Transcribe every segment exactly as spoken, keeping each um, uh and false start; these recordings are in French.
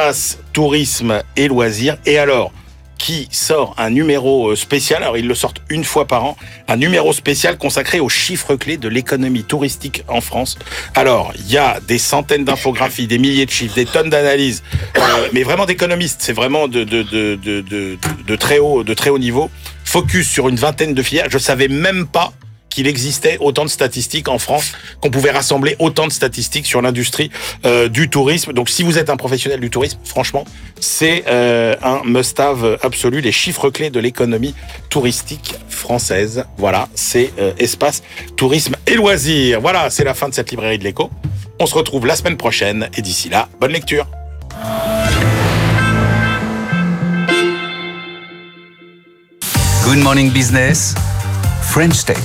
Espace, tourisme et loisirs. Et alors, qui sort un numéro spécial, alors ils le sortent une fois par an, un numéro spécial consacré aux chiffres clés de l'économie touristique en France. Alors, il y a des centaines d'infographies, des milliers de chiffres, des tonnes d'analyses, euh, mais vraiment d'économistes, c'est vraiment de, de, de, de, de, de, très haut, de très haut niveau. Focus sur une vingtaine de filières. Je savais même pas qu'il existait autant de statistiques en France, qu'on pouvait rassembler autant de statistiques sur l'industrie euh, du tourisme. Donc si vous êtes un professionnel du tourisme, franchement, c'est euh, un must-have absolu, les chiffres clés de l'économie touristique française. Voilà, c'est euh, Espace, Tourisme et Loisirs. Voilà, c'est la fin de cette librairie de l'écho. On se retrouve la semaine prochaine et d'ici là, bonne lecture. Good Morning Business, French Tech.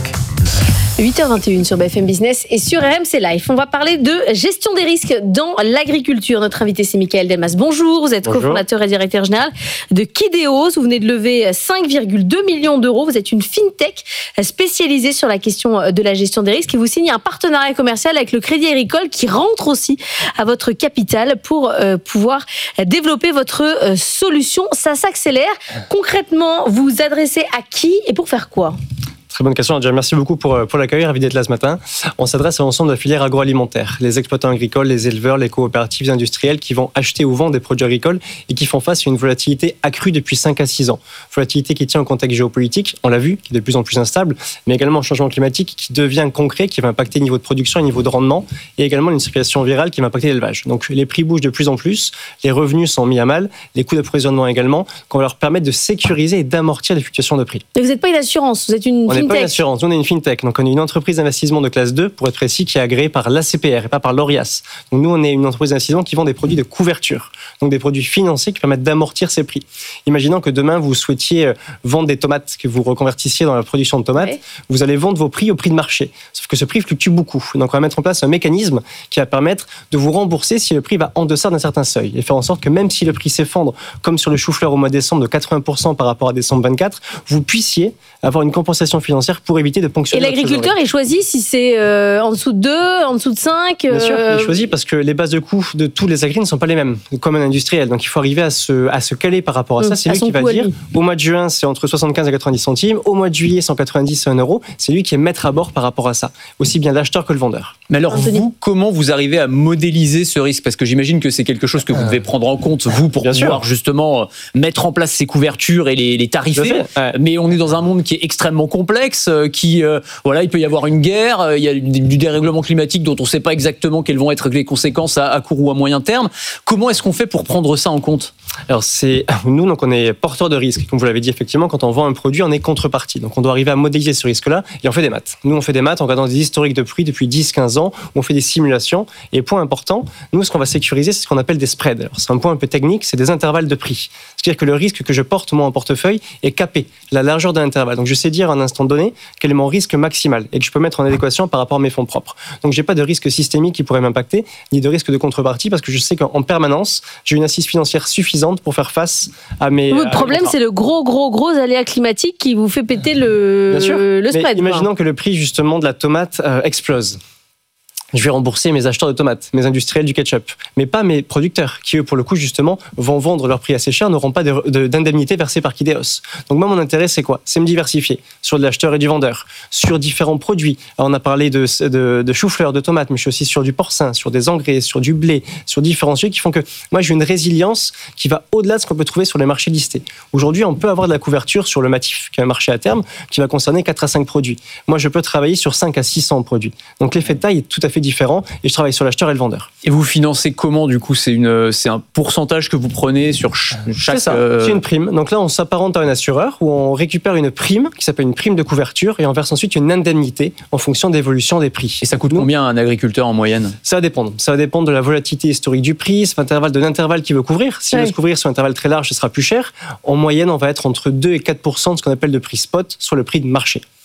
huit heures vingt et une sur B F M Business et sur R M C Live. On va parler de gestion des risques dans l'agriculture. Notre invité, c'est Michael Delmas. Bonjour, vous êtes Bonjour. cofondateur et directeur général de Kideos. Vous venez de lever cinq virgule deux millions d'euros. Vous êtes une fintech spécialisée sur la question de la gestion des risques et vous signez un partenariat commercial avec le Crédit Agricole qui rentre aussi à votre capital pour euh, pouvoir développer votre euh, solution. Ça s'accélère. Concrètement, vous vous adressez à qui et pour faire quoi ? Très bonne question. Déjà, merci beaucoup pour, pour l'accueil. Ravi d'être là ce matin. On s'adresse à l'ensemble de la filière agroalimentaire. Les exploitants agricoles, les éleveurs, les coopératives industrielles qui vont acheter ou vendre des produits agricoles et qui font face à une volatilité accrue depuis cinq à six ans. Volatilité qui tient au contexte géopolitique, on l'a vu, qui est de plus en plus instable, mais également un changement climatique qui devient concret, qui va impacter le niveau de production et le niveau de rendement, et également une circulation virale qui va impacter l'élevage. Donc les prix bougent de plus en plus, les revenus sont mis à mal, les coûts d'approvisionnement également, qu'on va leur permettre de sécuriser et d'amortir les fluctuations de prix. Mais vous n'êtes pas une assurance, vous êtes une on fintech. Pas une assurance, nous on est une fintech, donc on est une entreprise d'investissement de classe deux, pour être précis, qui est agréée par l'A C P R et pas par l'Orias. Donc nous on est une entreprise d'investissement qui vend des produits de couverture, donc des produits financiers qui permettent d'amortir ces prix. Imaginons que demain vous souhaitiez vendre des tomates, que vous reconvertissiez dans la production de tomates, ouais. Vous allez vendre vos prix au prix de marché, sauf que ce prix fluctue beaucoup. Donc on va mettre en place un mécanisme qui va permettre de vous rembourser si le prix va en deçà d'un certain seuil et faire en sorte que même si le prix s'effondre, comme sur le chou-fleur au mois de décembre de quatre-vingts pour cent par rapport à décembre vingt-quatre, vous puissiez avoir une compensation financière pour éviter de ponctionner. Et l'agriculteur, il choisit si c'est euh, en dessous de deux, en dessous de cinq euh... Bien sûr, il choisit parce que les bases de coûts de tous les agris ne sont pas les mêmes, comme un industriel. Donc il faut arriver à se, à se caler par rapport à ça. Mmh, c'est à lui qui va dire, au mois de juin, c'est entre soixante-quinze et quatre-vingt-dix centimes, au mois de juillet, cent quatre-vingt-dix et un euro. C'est lui qui est maître à bord par rapport à ça, aussi bien l'acheteur que le vendeur. Mais alors Anthony. vous, comment vous arrivez à modéliser ce risque ? Parce que j'imagine que c'est quelque chose que vous devez prendre en compte, vous, pour bien pouvoir sûr. justement mettre en place ces couvertures et les, les tarifer. Ouais. Mais on est dans un monde qui est extrêmement complexe, qui, euh, voilà, il peut y avoir une guerre, il y a du dérèglement climatique dont on ne sait pas exactement quelles vont être les conséquences à, à court ou à moyen terme. Comment est-ce qu'on fait pour prendre ça en compte ? Alors c'est nous, donc on est porteur de risque. Comme vous l'avez dit, effectivement, quand on vend un produit, on est contrepartie. Donc on doit arriver à modéliser ce risque-là et on fait des maths. Nous, on fait des maths en regardant des historiques de prix depuis dix à quinze ans, où on fait des simulations. Et point important, nous, ce qu'on va sécuriser, c'est ce qu'on appelle des spreads. Alors, c'est un point un peu technique, c'est des intervalles de prix. C'est-à-dire que le risque que je porte, moi, en portefeuille, est capé, la largeur d'un intervalle. Donc je sais dire à un instant donné quel est mon risque maximal et que je peux mettre en adéquation par rapport à mes fonds propres. Donc j'ai pas de risque systémique qui pourrait m'impacter, ni de risque de contrepartie, parce que je sais qu'en permanence, j'ai une assise financière suffisante pour faire face à mes... Le problème, c'est le gros, gros, gros aléa climatique qui vous fait péter le, Bien sûr. le spread. Mais imaginons que le prix, justement, de la tomate euh, explose. Je vais rembourser mes acheteurs de tomates, mes industriels du ketchup, mais pas mes producteurs, qui eux, pour le coup, justement, vont vendre leur prix assez cher, n'auront pas de, de, d'indemnité versée par Kideos. Donc moi, mon intérêt, c'est quoi ? C'est me diversifier sur de l'acheteur et du vendeur, sur différents produits. Alors, on a parlé de, de, de chou-fleur, de tomates, mais je suis aussi sur du porcin, sur des engrais, sur du blé, sur différents sujets qui font que moi, j'ai une résilience qui va au-delà de ce qu'on peut trouver sur les marchés listés. Aujourd'hui, on peut avoir de la couverture sur le Matif, qui est un marché à terme, qui va concerner quatre à cinq produits. Moi, je peux travailler sur cinq à six cents produits. Donc l'effet de taille est tout à fait différent et je travaille sur l'acheteur et le vendeur. Et vous financez comment du coup ? C'est, une, c'est un pourcentage que vous prenez sur ch- chaque... C'est ça, euh... c'est une prime. Donc là, on s'apparente à un assureur où on récupère une prime qui s'appelle une prime de couverture et on verse ensuite une indemnité en fonction de l'évolution des prix. Et ça coûte Nous, combien à un agriculteur en moyenne ? Ça va dépendre. Ça va dépendre de la volatilité historique du prix, c'est l'intervalle de l'intervalle qu'il veut couvrir. S'il ouais. veut se couvrir sur un intervalle très large, ce sera plus cher. En moyenne, on va être entre deux et quatre pour cent de ce qu'on appelle de prix spot sur le prix de marché.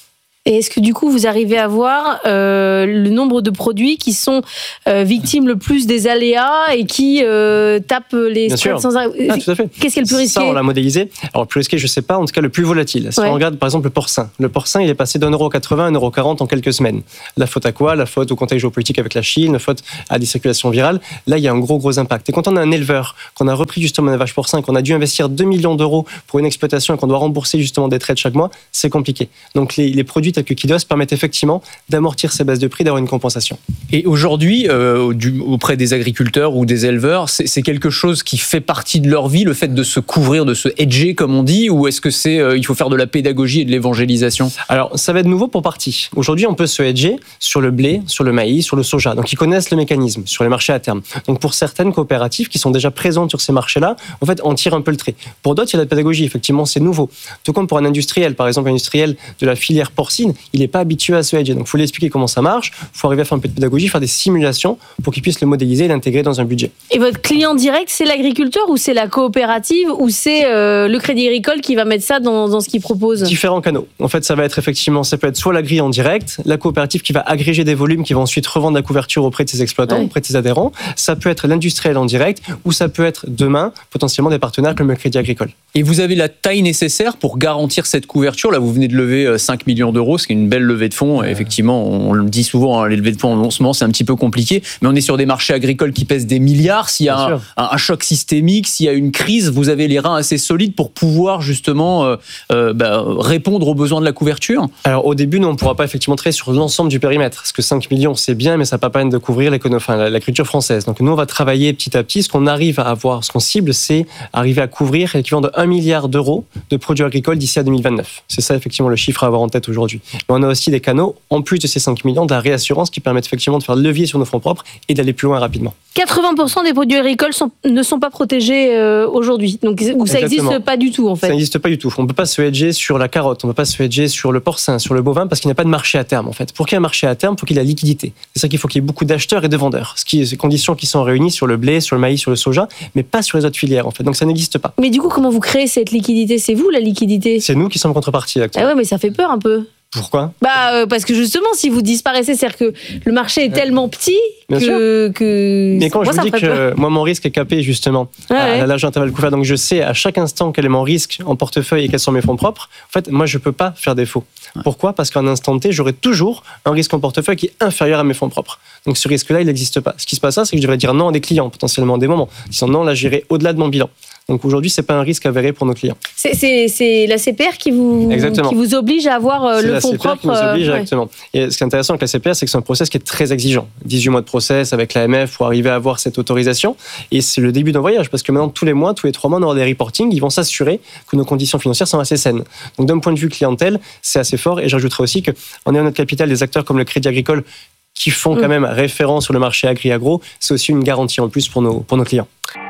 Et est-ce que du coup, vous arrivez à voir euh, le nombre de produits qui sont euh, victimes le plus des aléas et qui euh, tapent les Bien spreads sûr. sans... Ah, tout à fait. Qu'est-ce qui est le plus risqué? Ça, on l'a modélisé. Alors, le plus risqué, je ne sais pas, en tout cas, le plus volatile. Si ouais. on regarde, par exemple, le porcin. Le porcin, il est passé d'un euro quatre-vingts à un euro quarante en quelques semaines. La faute à quoi? La faute au contexte géopolitique avec la Chine, la faute à des circulations virales. Là, il y a un gros, gros impact. Et quand on a un éleveur, qu'on a repris justement un élevage porcin, qu'on a dû investir deux millions d'euros pour une exploitation et qu'on doit rembourser justement des traites chaque mois, c'est compliqué. Donc, les, les produits tels que Kidos permettent effectivement d'amortir ces baisses de prix, d'avoir une compensation. Et aujourd'hui, euh, du, auprès des agriculteurs ou des éleveurs, c'est, c'est quelque chose qui fait partie de leur vie, le fait de se couvrir, de se hedger, comme on dit, ou est-ce que c'est, euh, il faut faire de la pédagogie et de l'évangélisation? Alors, ça va être nouveau pour partie. Aujourd'hui, on peut se hedger sur le blé, sur le maïs, sur le soja. Donc, ils connaissent le mécanisme sur les marchés à terme. Donc, pour certaines coopératives qui sont déjà présentes sur ces marchés-là, en fait, on tire un peu le trait. Pour d'autres, il y a de la pédagogie. Effectivement, c'est nouveau. Tout comme pour un industriel, par exemple, un industriel de la filière porcine, il n'est pas habitué à se hedger. Donc, il faut lui expliquer comment ça marche. Il faut arriver à faire un peu de pédagogie, faire des simulations pour qu'il puisse le modéliser et l'intégrer dans un budget. Et votre client direct, c'est l'agriculteur ou c'est la coopérative ou c'est euh, le Crédit Agricole qui va mettre ça dans, dans ce qu'il propose? Différents canaux. En fait, ça va être effectivement, ça peut être soit l'agri en direct, la coopérative qui va agréger des volumes qui va ensuite revendre la couverture auprès de ses exploitants, ouais. auprès de ses adhérents. Ça peut être l'industriel en direct ou ça peut être demain potentiellement des partenaires comme le Crédit Agricole. Et vous avez la taille nécessaire pour garantir cette couverture. Là, vous venez de lever cinq millions d'euros, ce qui est une belle levée de fonds. Ouais. Effectivement, on le dit souvent, hein, les levées de fonds en ce moment, c'est un petit peu compliqué. Mais on est sur des marchés agricoles qui pèsent des milliards. S'il y a un, un, un choc systémique, s'il y a une crise, vous avez les reins assez solides pour pouvoir justement euh, euh, bah, répondre aux besoins de la couverture. Alors au début, nous, on ne pourra pas effectivement travailler sur l'ensemble du périmètre. Parce que cinq millions, c'est bien, mais ça ne va pas permettre de couvrir enfin, l'agriculture française. Donc nous, on va travailler petit à petit. Ce qu'on arrive à avoir, ce qu'on cible, c'est arriver à couvrir l'équivalent de un milliard d'euros de produits agricoles d'ici à deux mille vingt-neuf. C'est ça, effectivement, le chiffre à avoir en tête aujourd'hui. Mais on a aussi des canaux, en plus de ces cinq millions, de la réassurance qui permettent effectivement de faire levier sur nos fonds propres et d'aller plus loin rapidement. quatre-vingts pour cent des produits agricoles sont, ne sont pas protégés euh, aujourd'hui. Donc, ou ça n'existe pas du tout, en fait. Ça n'existe pas du tout. On ne peut pas se hedger sur la carotte, on ne peut pas se hedger sur le porcin, sur le bovin, parce qu'il n'y a pas de marché à terme, en fait. Pour qu'il y ait un marché à terme, il faut qu'il y ait la liquidité. C'est ça qu'il faut qu'il y ait beaucoup d'acheteurs et de vendeurs. Ce qui est ces conditions qui sont réunies sur le blé, sur le maïs, sur le soja, mais pas sur les autres filières, en fait. Donc ça n'existe pas. Mais du coup, comment vous créez cette liquidité? C'est vous, la liquidité? C'est nous qui sommes contrepartie, actuellement. Ah ouais, mais ça fait peur un peu. Pourquoi? Bah euh, parce que justement, si vous disparaissez, c'est-à-dire que le marché est tellement petit Bien que, que... Mais quand moi, je vous dis que peur. moi, mon risque est capé justement ah à, ouais. à l'âge intervalle couvert, donc je sais à chaque instant quel est mon risque en portefeuille et quels sont mes fonds propres. En fait, moi, je peux pas faire défaut. Ouais. Pourquoi? Parce qu'en instant T, j'aurai toujours un risque en portefeuille qui est inférieur à mes fonds propres. Donc ce risque-là, il n'existe pas. Ce qui se passe, là, c'est que je devrais dire non à des clients potentiellement à des moments, disant non, là, j'irai au-delà de mon bilan. Donc aujourd'hui, c'est pas un risque avéré pour nos clients. C'est, c'est, c'est la C P R qui vous, qui vous oblige à avoir euh, le fonds propre. C'est la C P R qui nous oblige, exactement. Ouais. Et ce qui est intéressant avec la C P R, c'est que c'est un process qui est très exigeant. dix-huit mois de process avec l'A M F pour arriver à avoir cette autorisation. Et c'est le début d'un voyage, parce que maintenant, tous les mois, tous les trois mois, on aura des reportings. Ils vont s'assurer que nos conditions financières sont assez saines. Donc d'un point de vue clientèle, c'est assez fort. Et j'ajouterai aussi qu'en ayant notre capital des acteurs comme le Crédit Agricole qui font mmh. quand même référence sur le marché agri-agro, c'est aussi une garantie en plus pour nos, pour nos clients.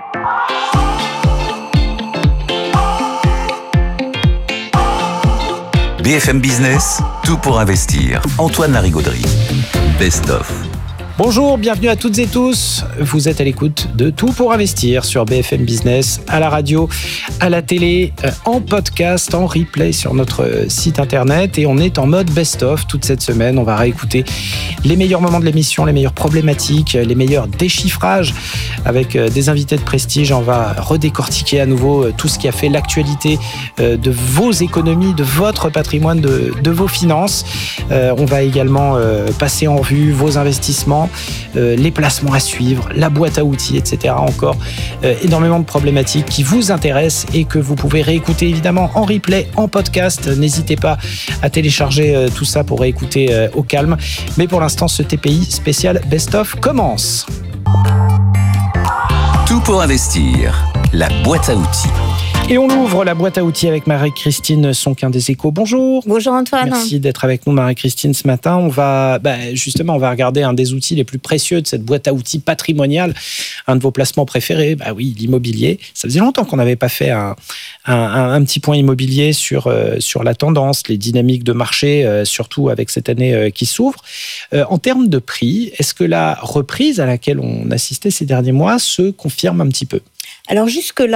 B F M Business, tout pour investir. Antoine Larigauderie, Best of. Bonjour, bienvenue à toutes et tous. Vous êtes à l'écoute de Tout pour investir sur B F M Business, à la radio, à la télé, en podcast, en replay sur notre site internet. Et on est en mode best-of toute cette semaine. On va réécouter les meilleurs moments de l'émission, les meilleures problématiques, les meilleurs déchiffrages avec des invités de prestige. On va redécortiquer à nouveau tout ce qui a fait l'actualité de vos économies, de votre patrimoine, de, de vos finances. On va également passer en revue vos investissements, Euh, les placements à suivre, la boîte à outils, et cetera. Encore euh, énormément de problématiques qui vous intéressent et que vous pouvez réécouter évidemment en replay, en podcast. N'hésitez pas à télécharger euh, tout ça pour réécouter euh, au calme. Mais pour l'instant, ce T P I spécial Best of commence. Tout pour investir, la boîte à outils. Et on ouvre la boîte à outils avec Marie-Christine Sonquin des Échos. Bonjour. Bonjour Antoine. Merci d'être avec nous Marie-Christine ce matin. On va, bah, justement, on va regarder un des outils les plus précieux de cette boîte à outils patrimoniale. Un de vos placements préférés, bah oui, l'immobilier. Ça faisait longtemps qu'on n'avait pas fait un, un, un, un petit point immobilier sur, euh, sur la tendance, les dynamiques de marché, euh, surtout avec cette année euh, qui s'ouvre. Euh, en termes de prix, est-ce que la reprise à laquelle on assistait ces derniers mois se confirme un petit peu? Alors jusque-là,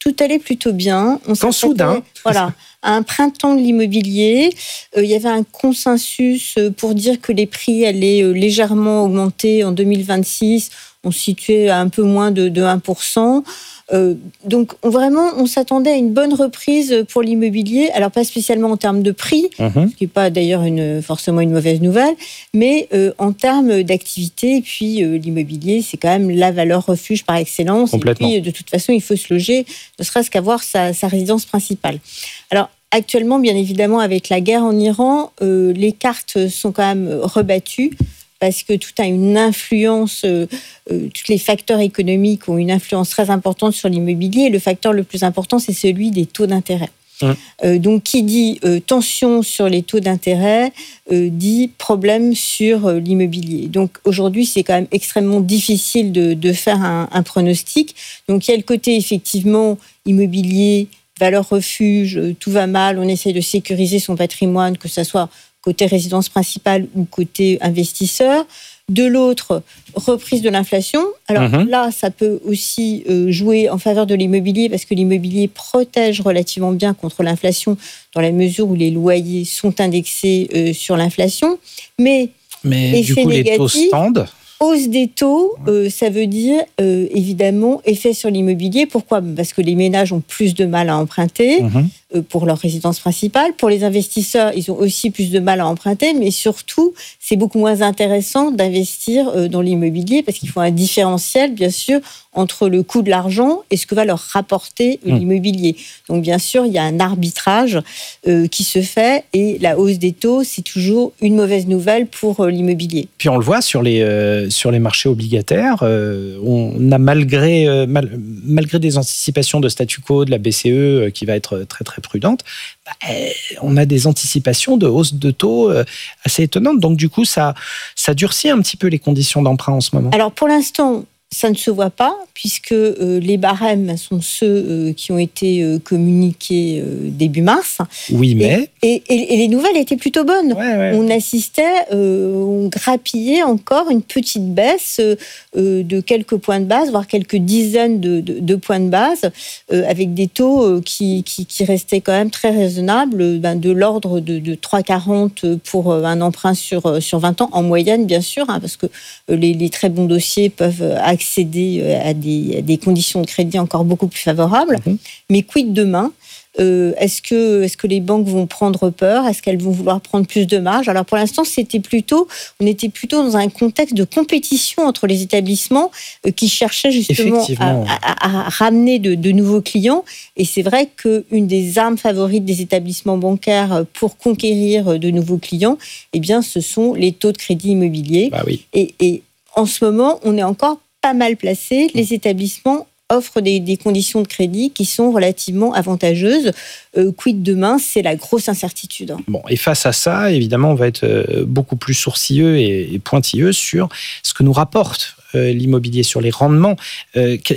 tout allait plutôt bien. On Quand soudain, voilà, à un printemps de l'immobilier, euh, il y avait un consensus pour dire que les prix allaient euh, légèrement augmenter en deux mille vingt-six. On se situait à un peu moins de, de un pour cent. Euh, donc on, vraiment, on s'attendait à une bonne reprise pour l'immobilier. Alors pas spécialement en termes de prix, mmh. ce qui n'est pas d'ailleurs une, forcément une mauvaise nouvelle, mais euh, en termes d'activité. Et puis euh, l'immobilier, c'est quand même la valeur refuge par excellence. Et puis de toute façon, il faut se loger, ne serait-ce qu'avoir sa, sa résidence principale. Alors actuellement, bien évidemment, avec la guerre en Iran, euh, les cartes sont quand même rebattues. Parce que tout a une influence, euh, euh, tous les facteurs économiques ont une influence très importante sur l'immobilier. Et le facteur le plus important, c'est celui des taux d'intérêt. Mmh. Euh, donc, qui dit euh, tension sur les taux d'intérêt, euh, dit problème sur euh, l'immobilier. Donc, aujourd'hui, c'est quand même extrêmement difficile de, de faire un, un pronostic. Donc, il y a le côté, effectivement, immobilier, valeur refuge, euh, tout va mal, on essaie de sécuriser son patrimoine, que ça soit côté résidence principale ou côté investisseur. De l'autre, reprise de l'inflation. Alors mmh. là, ça peut aussi euh, jouer en faveur de l'immobilier parce que l'immobilier protège relativement bien contre l'inflation dans la mesure où les loyers sont indexés euh, sur l'inflation. Mais, Mais du coup, négatif, les taux standent. Hausse des taux, euh, ça veut dire euh, évidemment effet sur l'immobilier. Pourquoi ? Parce que les ménages ont plus de mal à emprunter mmh. euh, pour leur résidence principale. Pour les investisseurs, ils ont aussi plus de mal à emprunter, mais surtout, c'est beaucoup moins intéressant d'investir euh, dans l'immobilier parce qu'il faut un différentiel, bien sûr, entre le coût de l'argent et ce que va leur rapporter mmh. l'immobilier. Donc, bien sûr, il y a un arbitrage euh, qui se fait et la hausse des taux, c'est toujours une mauvaise nouvelle pour euh, l'immobilier. Puis on le voit sur les, euh, sur les marchés obligataires, euh, on a malgré, euh, mal, malgré des anticipations de statu quo de la B C E euh, qui va être très très prudente, bah, on a des anticipations de hausse de taux euh, assez étonnantes. Donc du coup, ça, ça durcit un petit peu les conditions d'emprunt en ce moment. Alors pour l'instant, ça ne se voit pas, puisque euh, les barèmes sont ceux euh, qui ont été euh, communiqués euh, début mars. Oui, mais... Et, et, et les nouvelles étaient plutôt bonnes. Ouais, ouais. On assistait, euh, on grappillait encore une petite baisse euh, de quelques points de base, voire quelques dizaines de, de, de points de base, euh, avec des taux euh, qui, qui, qui restaient quand même très raisonnables, ben, de l'ordre de, de trois virgule quarante pour un emprunt sur, sur vingt ans, en moyenne, bien sûr, hein, parce que les, les très bons dossiers peuvent accéder accéder à des, à des conditions de crédit encore beaucoup plus favorables. Mmh. Mais quid demain ? Euh, est-ce que, est-ce que les banques vont prendre peur ? Est-ce qu'elles vont vouloir prendre plus de marge ? Alors pour l'instant, c'était plutôt, on était plutôt dans un contexte de compétition entre les établissements euh, qui cherchaient justement à, à, à ramener de, de nouveaux clients. Et c'est vrai qu'une des armes favorites des établissements bancaires pour conquérir de nouveaux clients, eh bien, ce sont les taux de crédit immobilier. Bah oui. Et, et en ce moment, on est encore pas mal placés. Les établissements offrent des, des conditions de crédit qui sont relativement avantageuses. Euh, quid demain, c'est la grosse incertitude. Bon, et face à ça, évidemment, on va être beaucoup plus sourcilleux et, et pointilleux sur ce que nous rapporte euh, l'immobilier, sur les rendements. Euh, que,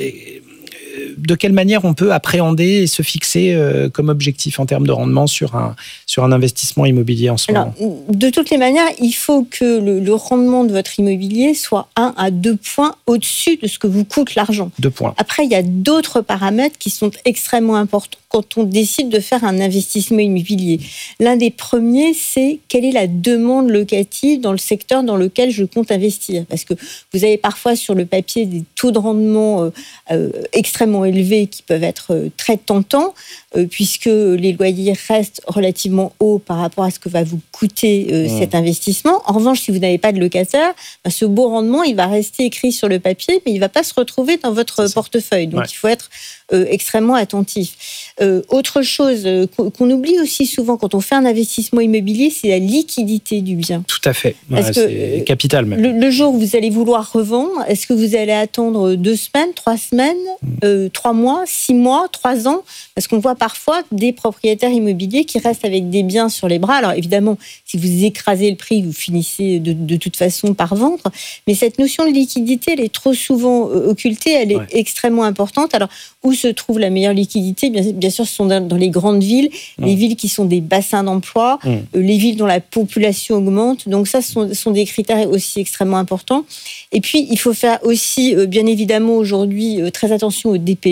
de quelle manière on peut appréhender et se fixer euh, comme objectif en termes de rendement sur un, sur un investissement immobilier en ce Alors, moment ? De toutes les manières, il faut que le, le rendement de votre immobilier soit un à deux points au-dessus de ce que vous coûte l'argent. Deux points. Après, il y a d'autres paramètres qui sont extrêmement importants quand on décide de faire un investissement immobilier. L'un des premiers, c'est quelle est la demande locative dans le secteur dans lequel je compte investir. Parce que vous avez parfois sur le papier des taux de rendement euh, euh, extrêmement élevés qui peuvent être euh, très tentants, euh, puisque les loyers restent relativement hauts par rapport à ce que va vous coûter euh, mmh. cet investissement. En revanche, si vous n'avez pas de locataire, ben, ce beau rendement, il va rester écrit sur le papier, mais il ne va pas se retrouver dans votre portefeuille. Donc, ouais. il faut être Euh, extrêmement attentif. Euh, autre chose euh, qu'on, qu'on oublie aussi souvent quand on fait un investissement immobilier, c'est la liquidité du bien. Tout à fait. Ouais, Parce c'est que, capital même. Le, le jour où vous allez vouloir revendre, est-ce que vous allez attendre deux semaines, trois semaines, mmh. euh, trois mois, six mois, trois ans ? Parce qu'on voit parfois des propriétaires immobiliers qui restent avec des biens sur les bras. Alors évidemment, si vous écrasez le prix, vous finissez de, de toute façon par vendre. Mais cette notion de liquidité, elle est trop souvent euh, occultée, elle est ouais. extrêmement importante. Alors, où se trouve la meilleure liquidité ? Bien, bien sûr, ce sont dans, dans les grandes villes, mmh. les villes qui sont des bassins d'emploi, mmh. euh, les villes dont la population augmente. Donc ça, ce sont, sont des critères aussi extrêmement importants. Et puis, il faut faire aussi, euh, bien évidemment, aujourd'hui, euh, très attention au D P E.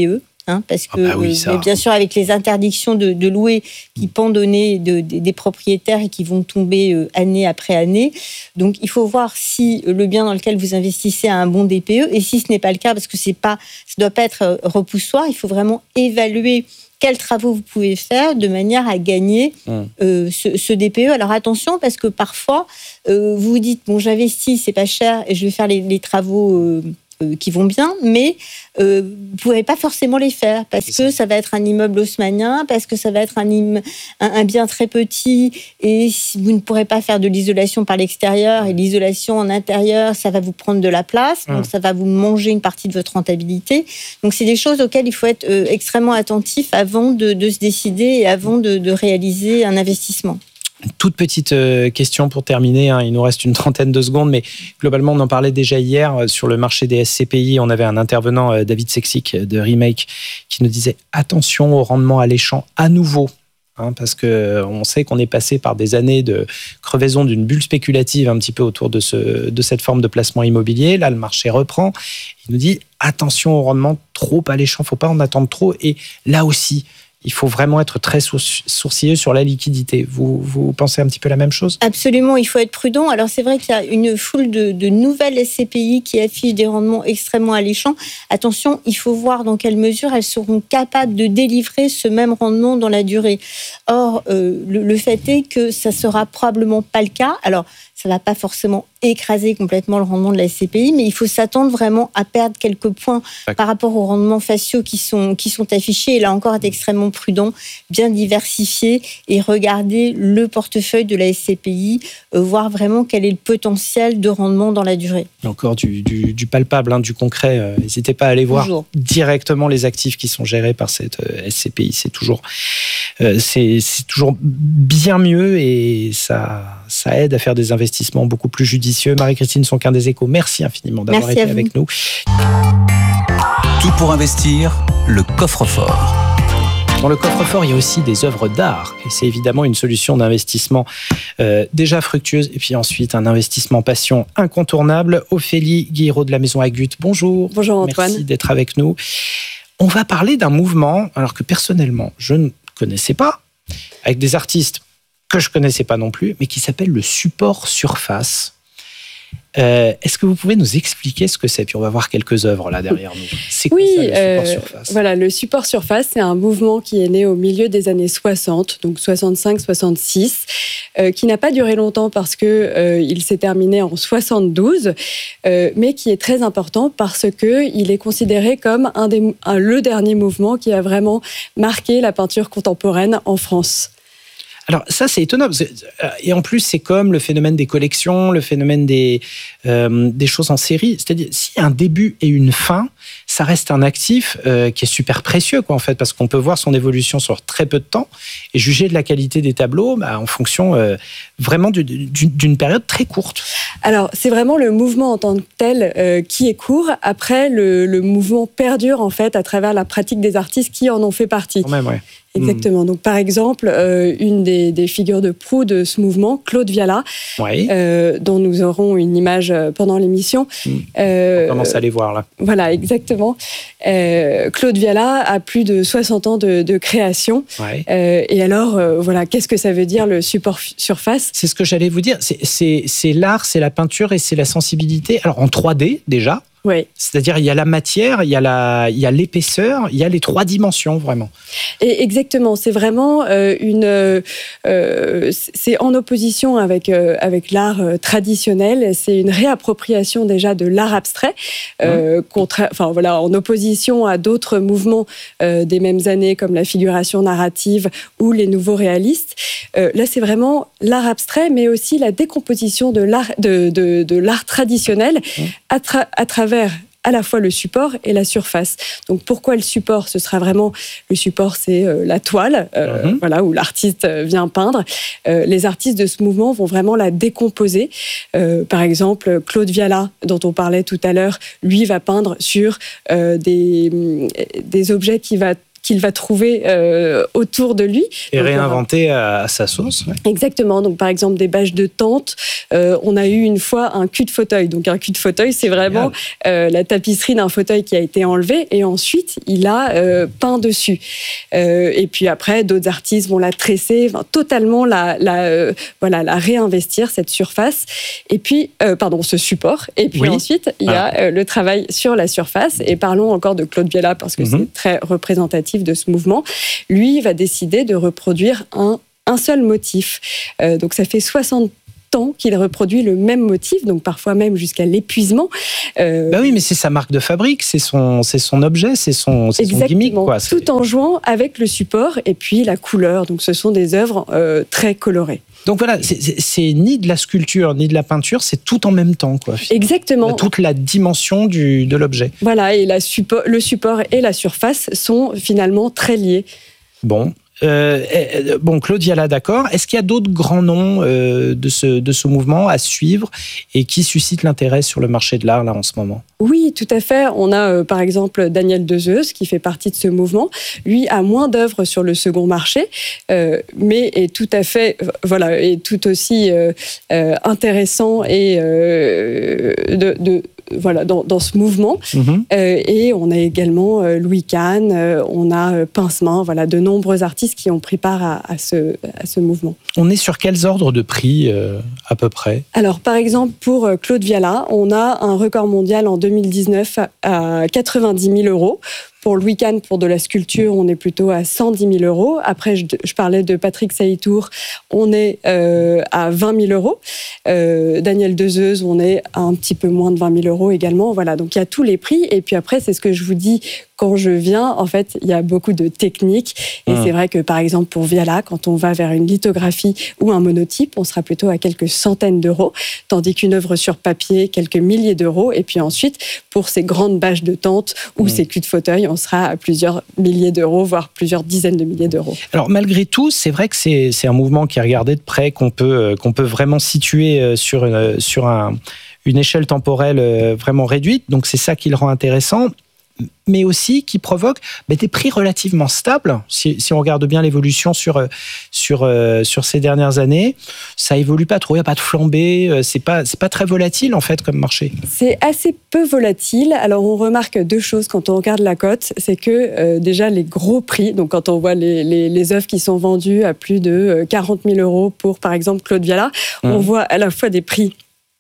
Hein, parce que, ah bah oui, euh, bien sûr, avec les interdictions de, de louer qui pendent au nez de, de, des propriétaires et qui vont tomber euh, année après année. Donc, il faut voir si le bien dans lequel vous investissez a un bon D P E. Et si ce n'est pas le cas, parce que c'est pas, ça ne doit pas être repoussoir, il faut vraiment évaluer quels travaux vous pouvez faire de manière à gagner mmh. euh, ce, ce D P E. Alors, attention, parce que parfois, euh, vous vous dites, bon, j'investis, c'est pas cher, et je vais faire les, les travaux... Euh, qui vont bien, mais euh, vous ne pourrez pas forcément les faire parce que ça va être un immeuble haussmannien, parce que ça va être un, im- un, un bien très petit et si vous ne pourrez pas faire de l'isolation par l'extérieur et l'isolation en intérieur, ça va vous prendre de la place, donc mmh. ça va vous manger une partie de votre rentabilité. Donc, c'est des choses auxquelles il faut être euh, extrêmement attentif avant de, de se décider et avant de, de réaliser un investissement. Une toute petite euh, question pour terminer, hein. Il nous reste une trentaine de secondes, mais globalement, on en parlait déjà hier euh, sur le marché des S C P I. On avait un intervenant, euh, David Sexic de Remake, qui nous disait attention au rendement alléchant à nouveau. Hein, parce qu'on euh, sait qu'on est passé par des années de crevaison d'une bulle spéculative un petit peu autour de, ce, de cette forme de placement immobilier. Là, le marché reprend. Il nous dit attention au rendement trop alléchant, il ne faut pas en attendre trop. Et là aussi, il faut vraiment être très sourcilleux sur la liquidité. Vous, vous pensez un petit peu la même chose ? Absolument, il faut être prudent. Alors, c'est vrai qu'il y a une foule de, de nouvelles S C P I qui affichent des rendements extrêmement alléchants. Attention, il faut voir dans quelle mesure elles seront capables de délivrer ce même rendement dans la durée. Or, euh, le, le fait est que ça ne sera probablement pas le cas. Alors, ça ne va pas forcément écraser complètement le rendement de la S C P I, mais il faut s'attendre vraiment à perdre quelques points D'accord. par rapport aux rendements faciaux qui sont, qui sont affichés. Et là encore, être extrêmement prudent, bien diversifié et regarder le portefeuille de la S C P I, euh, voir vraiment quel est le potentiel de rendement dans la durée. Encore du, du, du palpable, hein, du concret. Euh, n'hésitez pas à aller voir toujours. directement les actifs qui sont gérés par cette euh, S C P I. C'est toujours, euh, c'est, c'est toujours bien mieux et ça, ça aide à faire des investissements beaucoup plus judicieux. Marie-Christine Sonquin des Échos, merci infiniment d'avoir merci été avec nous. Tout pour investir, le coffre-fort. Dans le coffre-fort, il y a aussi des œuvres d'art. Et c'est évidemment une solution d'investissement euh, déjà fructueuse. Et puis ensuite, un investissement passion incontournable. Ophélie Guiraud de la Maison Agut, bonjour. Bonjour Antoine. Merci d'être avec nous. On va parler d'un mouvement, alors que personnellement, je ne connaissais pas, avec des artistes que je ne connaissais pas non plus, mais qui s'appelle le support surface. Euh, est-ce que vous pouvez nous expliquer ce que c'est ? Puis on va voir quelques œuvres là derrière nous. C'est quoi oui, ça, le support euh, surface ? Voilà, le support surface, c'est un mouvement qui est né au milieu des années soixante, donc soixante-cinq soixante-six, euh, qui n'a pas duré longtemps parce que euh, il s'est terminé en soixante-douze, euh, mais qui est très important parce que il est considéré comme un des, un, le dernier mouvement qui a vraiment marqué la peinture contemporaine en France. Alors ça, c'est étonnant. Et en plus, c'est comme le phénomène des collections, le phénomène des, euh, des choses en série. C'est-à-dire, s'il y a un début et une fin, ça reste un actif euh, qui est super précieux, quoi, en fait, parce qu'on peut voir son évolution sur très peu de temps et juger de la qualité des tableaux bah, en fonction euh, vraiment du, du, d'une période très courte. Alors, c'est vraiment le mouvement en tant que tel euh, qui est court. Après, le, le mouvement perdure, en fait, à travers la pratique des artistes qui en ont fait partie. Quand même, ouais. Exactement. Donc, par exemple, euh, une des, des figures de proue de ce mouvement, Claude Viala, oui. euh, dont nous aurons une image pendant l'émission. Mmh. Euh, On commence à les voir, là. Voilà, exactement. Euh, Claude Viala a plus de soixante ans de, de création. Ouais. Euh, et alors, euh, voilà, qu'est-ce que ça veut dire, le support surface ? C'est ce que j'allais vous dire. C'est, c'est, c'est l'art, c'est la peinture et c'est la sensibilité. Alors, en trois D, déjà. Oui. C'est-à-dire, il y a la matière, il y a, la, il y a l'épaisseur, il y a les trois dimensions, vraiment. Et exactement, c'est vraiment euh, une... Euh, c'est en opposition avec, euh, avec l'art euh, traditionnel, c'est une réappropriation déjà de l'art abstrait, euh, mmh. contre, enfin, voilà, en opposition à d'autres mouvements euh, des mêmes années, comme la figuration narrative ou les nouveaux réalistes. Euh, là, c'est vraiment l'art abstrait, mais aussi la décomposition de l'art, de, de, de l'art traditionnel mmh. à, tra- à travers à la fois le support et la surface. Donc pourquoi le support ? Ce sera vraiment le support, c'est euh, la toile, euh, mmh. voilà, où l'artiste vient peindre. Euh, les artistes de ce mouvement vont vraiment la décomposer. Euh, par exemple, Claude Viala, dont on parlait tout à l'heure, lui va peindre sur euh, des des objets qui va qu'il va trouver euh, autour de lui. Et donc, réinventer à, à sa sauce. Ouais. Exactement. Donc, par exemple, des bâches de tente. Euh, on a eu une fois un cul de fauteuil. Donc, un cul de fauteuil, c'est vraiment euh, la tapisserie d'un fauteuil qui a été enlevée et ensuite, il a euh, peint dessus. Euh, et puis après, d'autres artistes vont la tresser, enfin, totalement la, la, euh, voilà, la réinvestir, cette surface. Et puis, euh, pardon, ce support. Et puis oui. ensuite, il y a euh, le travail sur la surface. Et parlons encore de Claude Viala parce que mm-hmm. c'est très représentatif de ce mouvement. Lui, il va décider de reproduire un, un seul motif. Euh, donc, ça fait soixante ans qu'il reproduit le même motif, donc parfois même jusqu'à l'épuisement. Euh, bah oui, mais c'est sa marque de fabrique, c'est son, c'est son objet, c'est son, c'est son gimmick. Quoi. Tout c'est... en jouant avec le support et puis la couleur. Donc, ce sont des œuvres euh, très colorées. Donc voilà, c'est, c'est, c'est ni de la sculpture ni de la peinture, c'est tout en même temps, quoi. Exactement. Toute la dimension du, de l'objet. Voilà, et la support, le support et la surface sont finalement très liés. Bon. Euh, bon, Claude Viala, d'accord. Est-ce qu'il y a d'autres grands noms euh, de, ce, de ce mouvement à suivre et qui suscitent l'intérêt sur le marché de l'art là en ce moment ? Oui, tout à fait. On a euh, par exemple Daniel Dezeuze qui fait partie de ce mouvement. Lui a moins d'œuvres sur le second marché, euh, mais est tout à fait, euh, voilà, est tout aussi euh, euh, intéressant et euh, de, de voilà, dans, dans ce mouvement. Mmh. Euh, et on a également euh, Louis Kahn, euh, on a euh, Pincemain, voilà, de nombreux artistes qui ont pris part à, à, ce, à ce mouvement. On est sur quels ordres de prix euh, à peu près ? Alors, par exemple, pour euh, Claude Viala, on a un record mondial en deux mille dix-neuf à quatre-vingt-dix mille euros. Pour Louis Kahn, pour de la sculpture, on est plutôt à cent dix mille euros. Après, je, je parlais de Patrick Saïtour, on est euh, à vingt mille euros. Euh, Daniel Dezeuze, on est à un petit peu moins de vingt mille euros également. Voilà, donc il y a tous les prix. Et puis après, c'est ce que je vous dis quand je viens. En fait, il y a beaucoup de techniques. Et mmh. c'est vrai que, par exemple, pour Viala, quand on va vers une lithographie ou un monotype, on sera plutôt à quelques centaines d'euros. Tandis qu'une œuvre sur papier, quelques milliers d'euros. Et puis ensuite, pour ces grandes bâches de tente ou mmh. ces culs de fauteuil, on sera à plusieurs milliers d'euros, voire plusieurs dizaines de milliers d'euros. Alors malgré tout, c'est vrai que c'est, c'est un mouvement qui est regardé de près, qu'on peut, qu'on peut vraiment situer sur, une, sur un, une échelle temporelle vraiment réduite. Donc c'est ça qui le rend intéressant, mais aussi qui provoque bah, des prix relativement stables. Si, si on regarde bien l'évolution sur, sur, sur ces dernières années, ça évolue pas trop, il n'y a pas de flambée, c'est pas, c'est pas très volatile en fait comme marché. C'est assez peu volatile. Alors on remarque deux choses quand on regarde la cote, c'est que euh, déjà les gros prix, donc quand on voit les, les, les œuvres qui sont vendues à plus de quarante mille euros pour par exemple Claude Viala, mmh. on voit à la fois des prix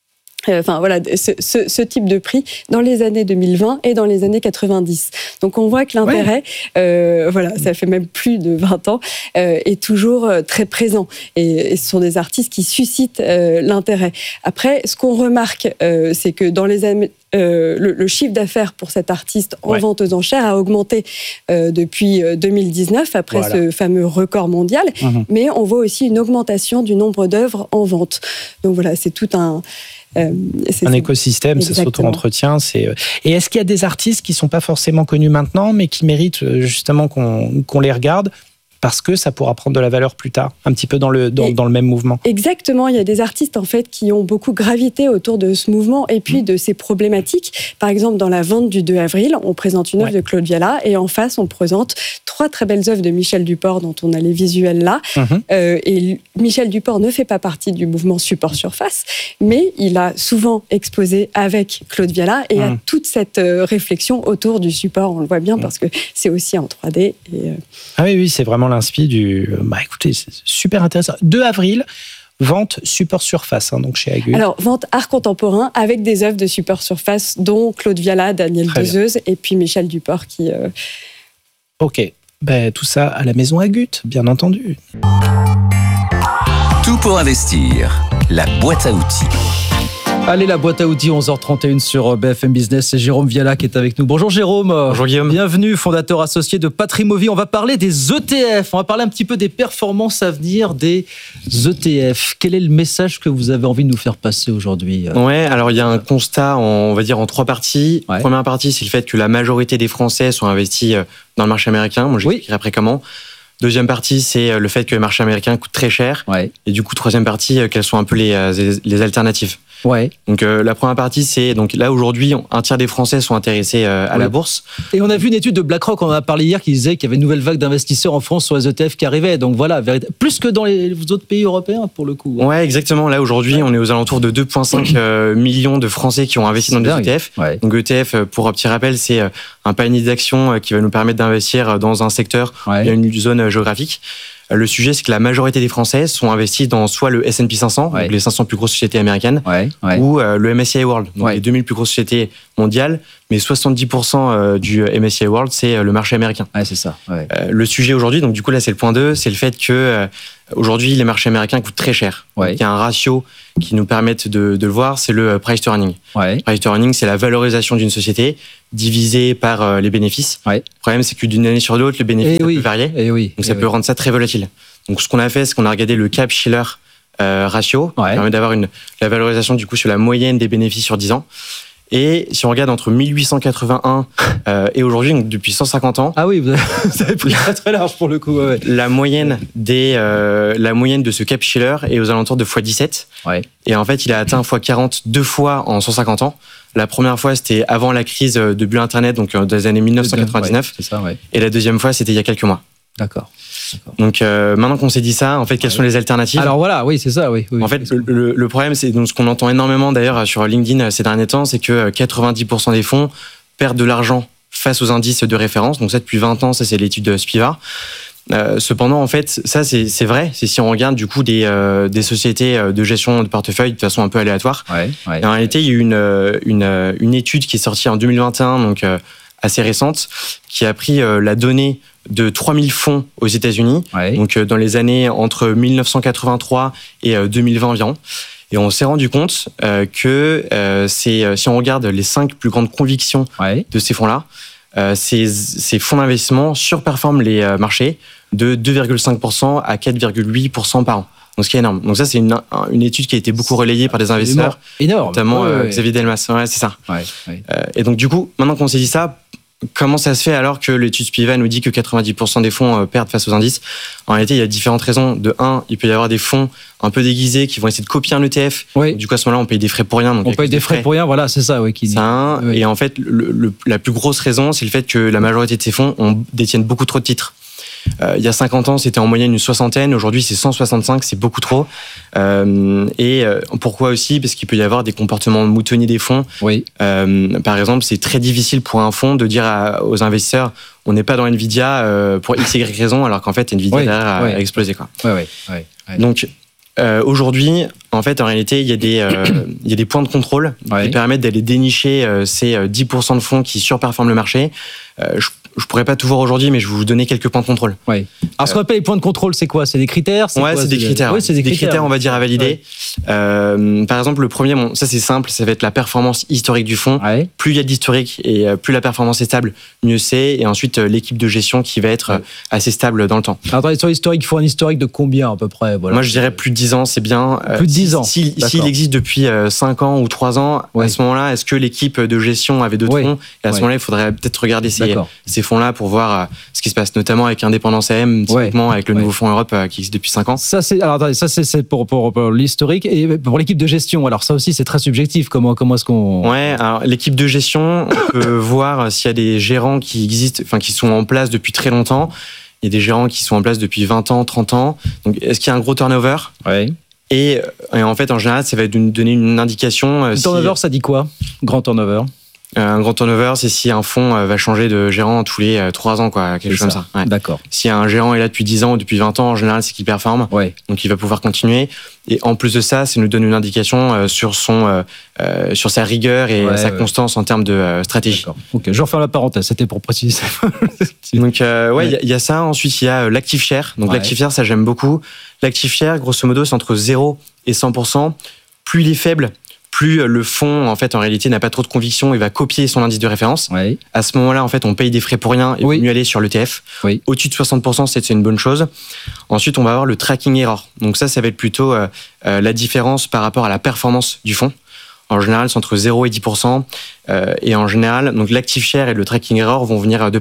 Enfin voilà, ce, ce, ce type de prix dans les années deux mille vingt et dans les années quatre-vingt-dix. Donc on voit que l'intérêt, ouais. euh, voilà, ça fait même plus de vingt ans, euh, est toujours très présent. Et, et ce sont des artistes qui suscitent euh, l'intérêt. Après, ce qu'on remarque, euh, c'est que dans les années Euh, le, le chiffre d'affaires pour cet artiste en ouais. vente aux enchères a augmenté euh, depuis deux mille dix-neuf, après voilà. ce fameux record mondial. Mmh. Mais on voit aussi une augmentation du nombre d'œuvres en vente. Donc voilà, c'est tout un... Euh, c'est un ça. écosystème, Exactement. Ça s'auto-entretient. C'est... Et est-ce qu'il y a des artistes qui ne sont pas forcément connus maintenant, mais qui méritent justement qu'on, qu'on les regarde ? Parce que ça pourra prendre de la valeur plus tard, un petit peu dans le, dans, dans le même mouvement. Exactement, il y a des artistes en fait qui ont beaucoup gravité autour de ce mouvement et puis mmh. de ces problématiques. Par exemple, dans la vente du deux avril, on présente une œuvre ouais. de Claude Viala et en face, on présente trois très belles œuvres de Michel Duport dont on a les visuels là. Mmh. Euh, et Michel Duport ne fait pas partie du mouvement support surface, mais il a souvent exposé avec Claude Viala et mmh. a toute cette euh, réflexion autour du support. On le voit bien mmh. parce que c'est aussi en trois D. Et, euh... Ah oui, oui, c'est vraiment l'inspi du... Bah écoutez, c'est super intéressant. deux avril, vente support surface, hein, donc chez Agut. Alors, vente art contemporain avec des œuvres de support surface, dont Claude Viala, Daniel Dezeuze et puis Michel Duport qui... Euh... Ok, ben, tout ça à la maison Agut, bien entendu. Tout pour investir, la boîte à outils. Allez, la boîte à outils, onze heures trente et une sur B F M Business. C'est Jérôme Viala qui est avec nous. Bonjour Jérôme. Bonjour Guillaume. Bienvenue, fondateur associé de Patrimovie. On va parler des E T F. On va parler un petit peu des performances à venir des E T F. Quel est le message que vous avez envie de nous faire passer aujourd'hui ? Ouais, alors il y a un constat, en, on va dire, en trois parties. Ouais. Première partie, c'est le fait que la majorité des Français sont investis dans le marché américain. Moi, j'expliquerai oui. après comment. Deuxième partie, c'est le fait que le marché américain coûte très cher. Ouais. Et du coup, troisième partie, quelles sont un peu les, les alternatives. Ouais. Donc euh, la première partie, c'est donc là aujourd'hui, un tiers des Français sont intéressés euh, à oui. la bourse. Et on a vu une étude de BlackRock, on en a parlé hier, qui disait qu'il y avait une nouvelle vague d'investisseurs en France sur les E T F qui arrivait. Donc voilà, plus que dans les autres pays européens pour le coup. Ouais, exactement. Là aujourd'hui, ouais. on est aux alentours de deux virgule cinq euh, millions de Français qui ont investi c'est dans des dingue. E T F. Ouais. Donc E T F, pour un petit rappel, c'est un panier d'actions qui va nous permettre d'investir dans un secteur, ouais. une zone géographique. Le sujet, c'est que la majorité des Français sont investis dans soit le S and P cinq cents, ouais. donc les cinq cents plus grosses sociétés américaines, ouais, ouais. ou euh, le M S C I World, donc ouais. les deux mille plus grosses sociétés mondiales, mais soixante-dix pour cent du M S C I World, c'est le marché américain. Ouais, c'est ça. Ouais. Euh, le sujet aujourd'hui, donc du coup là c'est le point deux, c'est le fait que euh, aujourd'hui les marchés américains coûtent très cher. Ouais. Donc, il y a un ratio qui nous permet de, de le voir, c'est le price to earning. Ouais. Price to earning, c'est la valorisation d'une société divisée par euh, les bénéfices. Ouais. Le problème, c'est que d'une année sur l'autre, le bénéfice oui. peut varier. Et oui. Donc ça Et peut oui. rendre ça très volatile. Donc ce qu'on a fait, c'est qu'on a regardé le Cap-Shiller euh, ratio, ouais. qui permet d'avoir une, la valorisation du coup sur la moyenne des bénéfices sur dix ans. Et si on regarde entre mille huit cent quatre-vingt-un euh, et aujourd'hui, donc depuis cent cinquante ans. Ah oui, vous avez, vous avez pris très très large pour le coup. Ouais. La moyenne des, euh, la moyenne de ce Cap-Shiller est aux alentours de fois dix-sept. Ouais. Et en fait, il a atteint fois quarante deux fois en cent cinquante ans. La première fois, c'était avant la crise de bulle Internet, donc dans les années mille neuf cent quatre-vingt-dix-neuf. Ouais, c'est ça, ouais. Et la deuxième fois, c'était il y a quelques mois. D'accord. D'accord. Donc euh, maintenant qu'on s'est dit ça, en fait, quelles ouais. sont les alternatives ? Alors voilà, oui, c'est ça, oui. oui en fait, le, le, le problème, c'est donc ce qu'on entend énormément d'ailleurs sur LinkedIn ces derniers temps, c'est que quatre-vingt-dix pour cent des fonds perdent de l'argent face aux indices de référence. Donc ça, depuis vingt ans, ça c'est l'étude de Spiva. Euh, cependant, en fait, ça c'est, c'est vrai. C'est si on regarde du coup des, euh, des sociétés de gestion de portefeuille de façon un peu aléatoire. Ouais, ouais, et en ouais. réalité, il y a eu une, une, une étude qui est sortie en deux mille vingt et un, donc euh, assez récente, qui a pris euh, la donnée de trois mille fonds aux États-Unis, ouais. donc euh, dans les années entre mille neuf cent quatre-vingt-trois et euh, deux mille vingt environ. Et on s'est rendu compte euh, que euh, c'est, si on regarde les cinq plus grandes convictions ouais. de ces fonds-là, euh, ces, ces fonds d'investissement surperforment les euh, marchés de deux virgule cinq pour cent à quatre virgule huit pour cent par an. Donc, ce qui est énorme. Donc, ça, c'est une, une étude qui a été beaucoup relayée par des investisseurs. Énorme. Notamment ouais, euh, ouais. Xavier Delmas. Ouais, c'est ça. Ouais, ouais. Euh, et donc, du coup, maintenant qu'on s'est dit ça, comment ça se fait alors que l'étude Spiva nous dit que quatre-vingt-dix pour cent des fonds perdent face aux indices ? En réalité, il y a différentes raisons. De un, il peut y avoir des fonds un peu déguisés qui vont essayer de copier un E T F. Oui. Du coup, à ce moment-là, on paye des frais pour rien. Donc on paye des frais, frais pour rien, voilà, c'est ça. Oui, qui... c'est un. Oui. Et en fait, le, le, la plus grosse raison, c'est le fait que la majorité de ces fonds on, détiennent beaucoup trop de titres. Euh, il y a cinquante ans, c'était en moyenne une soixantaine. Aujourd'hui, c'est cent soixante-cinq, c'est beaucoup trop. Euh, et euh, pourquoi aussi ? Parce qu'il peut y avoir des comportements moutonniers des fonds. Oui. Euh, par exemple, c'est très difficile pour un fonds de dire à, aux investisseurs on n'est pas dans Nvidia euh, pour X, Y raison, alors qu'en fait, Nvidia oui, derrière oui. a explosé. Quoi. Oui, oui, oui, oui. Donc, euh, aujourd'hui, en fait, en réalité, il y a des, euh, il y a des points de contrôle oui. qui permettent d'aller dénicher euh, ces dix pour cent de fonds qui surperforment le marché. Euh, je Je pourrais pas tout voir aujourd'hui, mais je vais vous donner quelques points de contrôle. Oui. Alors, ce qu'on appelle les points de contrôle, c'est quoi ? C'est des critères ? C'est ouais, quoi c'est des critères. Oui, c'est des, des critères, critères, on va dire, à valider. Ouais. Euh, par exemple, le premier, bon, ça c'est simple, ça va être la performance historique du fonds. Ouais. Plus il y a d'historique et plus la performance est stable, mieux c'est. Et ensuite, l'équipe de gestion qui va être ouais. assez stable dans le temps. Alors, attends, sur l'historique, il faut un historique de combien à peu près ? Voilà. Moi, je dirais plus de dix ans, c'est bien. Plus de dix ans. S'il si, si, si existe depuis cinq ans ou trois ans, ouais. à ce moment-là, est-ce que l'équipe de gestion avait d'autres ouais. fonds ? Et à ce ouais. moment-là, il faudrait peut-être regarder ces, ces fonds-là pour voir ce qui se passe, notamment avec Indépendance A M, typiquement ouais, avec le ouais. nouveau fonds Europe euh, qui existe depuis cinq ans. Ça, c'est, alors, attendez, ça, c'est, c'est pour, pour, pour l'historique. Et pour l'équipe de gestion, alors ça aussi, c'est très subjectif. Comment, comment est-ce qu'on... Ouais, alors l'équipe de gestion, on peut voir s'il y a des gérants qui existent, enfin, qui sont en place depuis très longtemps. Il y a des gérants qui sont en place depuis vingt ans, trente ans. Donc, est-ce qu'il y a un gros turnover ? Ouais. Et, et en fait, en général, ça va donner une indication. Le si... turnover, ça dit quoi ? Grand turnover ? Un grand turnover, c'est si un fonds va changer de gérant tous les trois ans, quoi, quelque chose comme ça. Ouais. D'accord. Si un gérant est là depuis dix ans ou depuis vingt ans, en général, c'est qu'il performe. Ouais. Donc, il va pouvoir continuer. Et en plus de ça, ça nous donne une indication sur son, euh, sur sa rigueur et ouais, sa ouais. constance en termes de euh, stratégie. D'accord. Ok, je referme la parenthèse. C'était pour préciser. Donc, euh, ouais, il ouais. y, y a ça. Ensuite, il y a l'active share. Donc, ouais. l'active share, ça, j'aime beaucoup. L'active share, grosso modo, c'est entre zéro et cent pour cent. Plus il est faible, plus le fonds, en fait, en réalité, n'a pas trop de conviction et va copier son indice de référence. Oui. À ce moment-là, en fait, on paye des frais pour rien et oui. mieux aller sur l'E T F. Oui. Au-dessus de soixante pour cent, c'est une bonne chose. Ensuite, on va avoir le tracking error. Donc ça, ça va être plutôt euh, euh, la différence par rapport à la performance du fonds. En général, c'est entre zéro et dix pour cent. Euh, et en général, donc l'active share et le tracking error vont venir de pair.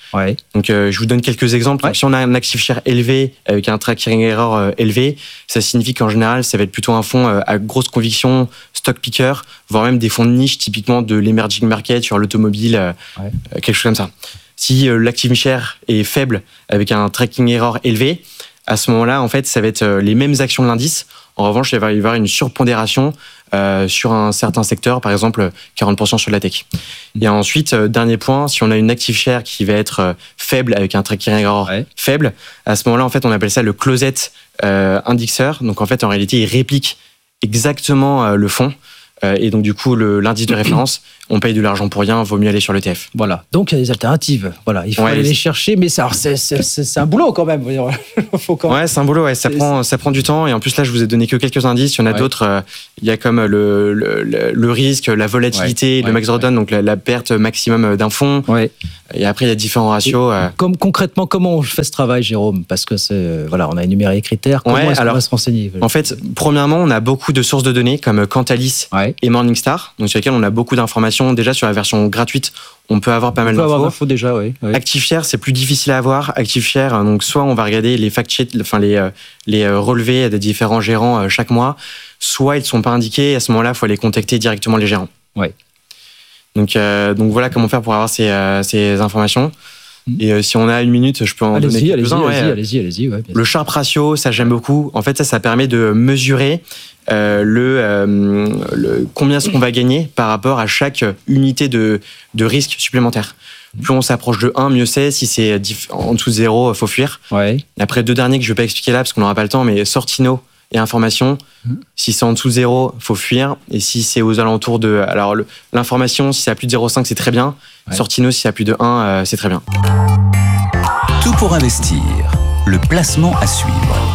Ouais. Donc, euh, je vous donne quelques exemples. Ouais. Donc, si on a un actif share élevé avec un tracking error euh, élevé, ça signifie qu'en général, ça va être plutôt un fonds euh, à grosse conviction, stock picker, voire même des fonds de niche, typiquement de l'emerging market sur l'automobile, euh, Ouais. euh, quelque chose comme ça. Si euh, l'active share est faible avec un tracking error élevé, à ce moment-là, en fait, ça va être euh, les mêmes actions de l'indice. En revanche, il va y avoir une surpondération euh, sur un certain secteur, par exemple quarante pour cent sur la tech. Et ensuite, euh, dernier point, si on a une active share qui va être euh, faible avec un tracking error Ouais. faible, à ce moment-là, en fait, on appelle ça le closet euh, indexeur. Donc, en fait, en réalité, il réplique exactement euh, le fonds. Euh, et donc, du coup, le, l'indice de référence, on paye de l'argent pour rien, vaut mieux aller sur l'E T F. Voilà. Donc, il y a des alternatives. Voilà. Il faut Ouais, aller les- les chercher, mais ça, alors, c'est, c'est, c'est, c'est un boulot quand même. Il faut quand même. Ouais, c'est un boulot, ouais, ça C'est- prend, ça prend du temps. Et en plus, là, je vous ai donné que quelques indices. Il y en a Ouais. d'autres. euh, Il y a comme le, le, le, le risque, la volatilité, Ouais, le ouais, max drawdown, donc la, la perte maximum d'un fonds. Ouais. Et après, il y a différents ratios. euh. Comme, concrètement, comment on fait ce travail, Jérôme? Parce que c'est, euh, voilà, on a énuméré les critères. Comment Ouais, est-ce qu'on alors, va se renseigner? En fait, premièrement, on a beaucoup de sources de données comme Cantalis Ouais. et Morningstar, donc sur lesquelles on a beaucoup d'informations. Déjà, sur la version gratuite, on peut avoir pas On mal peut avoir d'infos. d'infos déjà, oui. oui. ActiveShare, c'est plus difficile à avoir. ActiveShare, donc soit on va regarder les fact sheets, enfin les, euh, les euh, relevés des différents gérants euh, chaque mois, soit ils ne sont pas indiqués. Et à ce moment-là, il faut aller contacter directement les gérants. Ouais. Donc, euh, donc voilà comment faire pour avoir ces, euh, ces informations. Mhm. Et euh, si on a une minute, je peux en Allez-y, donner allez-y, quelques-uns. allez-y, ouais. allez-y, allez-y, ouais, bien Le sûr. Sharpe ratio, ça j'aime beaucoup. En fait, ça, ça permet de mesurer euh, le, euh, le combien est-ce qu'on va gagner par rapport à chaque unité de, de risque supplémentaire. Plus on s'approche de un, mieux c'est. Si c'est diff- en dessous de zéro, il faut fuir. Ouais. Après, deux derniers que je ne vais pas expliquer là parce qu'on n'aura pas le temps, mais Sortino et information. Mhm. Si c'est en dessous de zéro, il faut fuir. Et si c'est aux alentours de. Alors, le- l'information, si c'est à plus de zéro virgule cinq, c'est très bien. Ouais. Sortino, si c'est à plus de un, euh, c'est très bien. Tout pour investir. Le placement à suivre.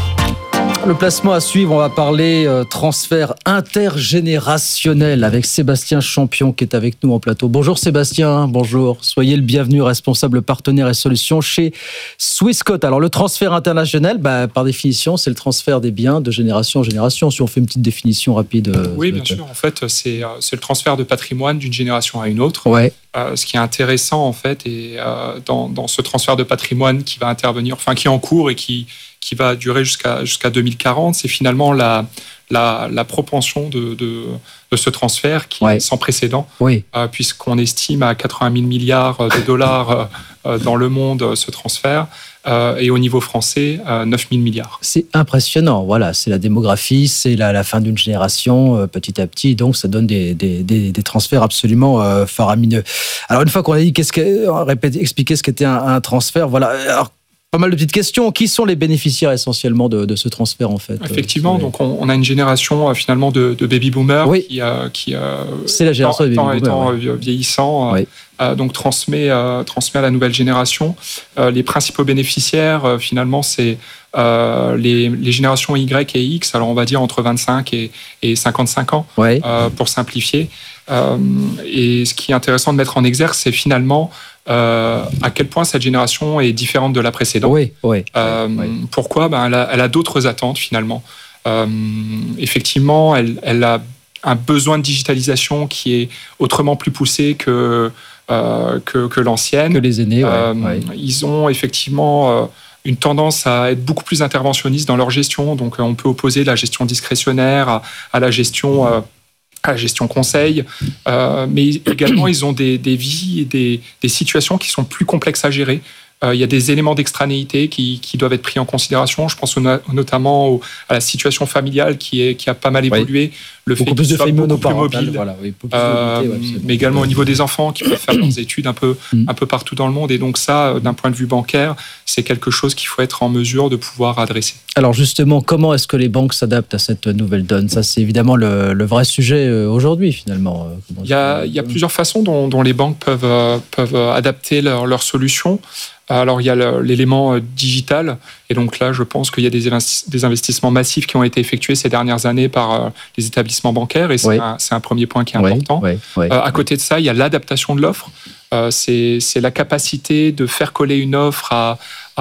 Le placement à suivre, on va parler euh, transfert intergénérationnel avec Sébastien Champion qui est avec nous en plateau. Bonjour Sébastien, bonjour. Soyez le bienvenu, responsable partenaire et solutions chez Swissquote. Alors le transfert international, bah, par définition, c'est le transfert des biens de génération en génération. Si on fait une petite définition rapide. euh, Oui, bien peut-être. sûr. En fait, c'est euh, c'est le transfert de patrimoine d'une génération à une autre. Ouais, Euh, ce qui est intéressant, en fait, et euh, dans, dans ce transfert de patrimoine qui va intervenir, enfin, qui est en cours et qui, qui va durer jusqu'à jusqu'à deux mille quarante, c'est finalement la, la, la propension de, de, de ce transfert qui Ouais. est sans précédent, oui. euh, puisqu'on estime à quatre-vingt mille milliards de dollars euh, euh, dans le monde euh, ce transfert, euh, et au niveau français, euh, neuf mille milliards. C'est impressionnant. Voilà, c'est la démographie, c'est la, la fin d'une génération euh, petit à petit. Donc, ça donne des, des, des, des transferts absolument euh, faramineux. Alors, une fois qu'on a dit qu'est-ce que, on a répété, expliqué ce qu'était un, un transfert, voilà. Alors, pas mal de petites questions. Qui sont les bénéficiaires essentiellement de, de ce transfert en fait? Effectivement, Euh, donc on, on a une génération euh, finalement de, de baby boomers Oui. qui, euh, qui euh, C'est la génération des étant, baby boomers, étant, ouais. euh, vieillissant, euh, Oui. euh, donc transmet, euh, transmet à la nouvelle génération. Euh, les principaux bénéficiaires, euh, finalement, c'est euh, les, les générations Y et X. Alors on va dire entre vingt-cinq et, et cinquante-cinq ans, Ouais. euh, pour simplifier. Euh, et ce qui est intéressant de mettre en exergue, c'est finalement euh, à quel point cette génération est différente de la précédente. Oui, oui. Euh, oui. Pourquoi? Ben, elle a, elle a d'autres attentes finalement. Euh, effectivement, elle, elle a un besoin de digitalisation qui est autrement plus poussé que, euh, que, que l'ancienne. Que les aînés, ouais. Euh, ouais. Ils ont effectivement euh, une tendance à être beaucoup plus interventionnistes dans leur gestion. Donc, euh, on peut opposer la gestion discrétionnaire à, à la gestion... Euh, à la gestion conseil, euh, mais également ils ont des, des vies et des, des situations qui sont plus complexes à gérer. Euh, il y a des éléments d'extranéité qui, qui doivent être pris en considération. Je pense au, notamment au, à la situation familiale qui, est, qui a pas mal évolué. Oui. Le Beaucoup fait plus de qu'ils soient familles beaucoup plus monoparentales, mobiles. voilà, oui, beaucoup plus de Euh, mobilité, ouais, absolument. mais également au niveau des enfants qui peuvent faire leurs études un peu, Mm. un peu partout dans le monde. Et donc ça, d'un point de vue bancaire, c'est quelque chose qu'il faut être en mesure de pouvoir adresser. Alors justement, comment est-ce que les banques s'adaptent à cette nouvelle donne? Ça, c'est évidemment le, le vrai sujet euh, aujourd'hui, finalement. Euh, comment Il y a, il y a plusieurs façons dont, dont les banques peuvent, euh, peuvent adapter leurs leur solutions. Alors, il y a le- l'élément euh, digital. Et donc là, je pense qu'il y a des, investi- des investissements massifs qui ont été effectués ces dernières années par euh, les établissements bancaires. Et c'est Oui. un, c'est un premier point qui est Oui, important. oui, oui. Euh, à côté de ça, il y a l'adaptation de l'offre. Euh, c'est, c'est la capacité de faire coller une offre à,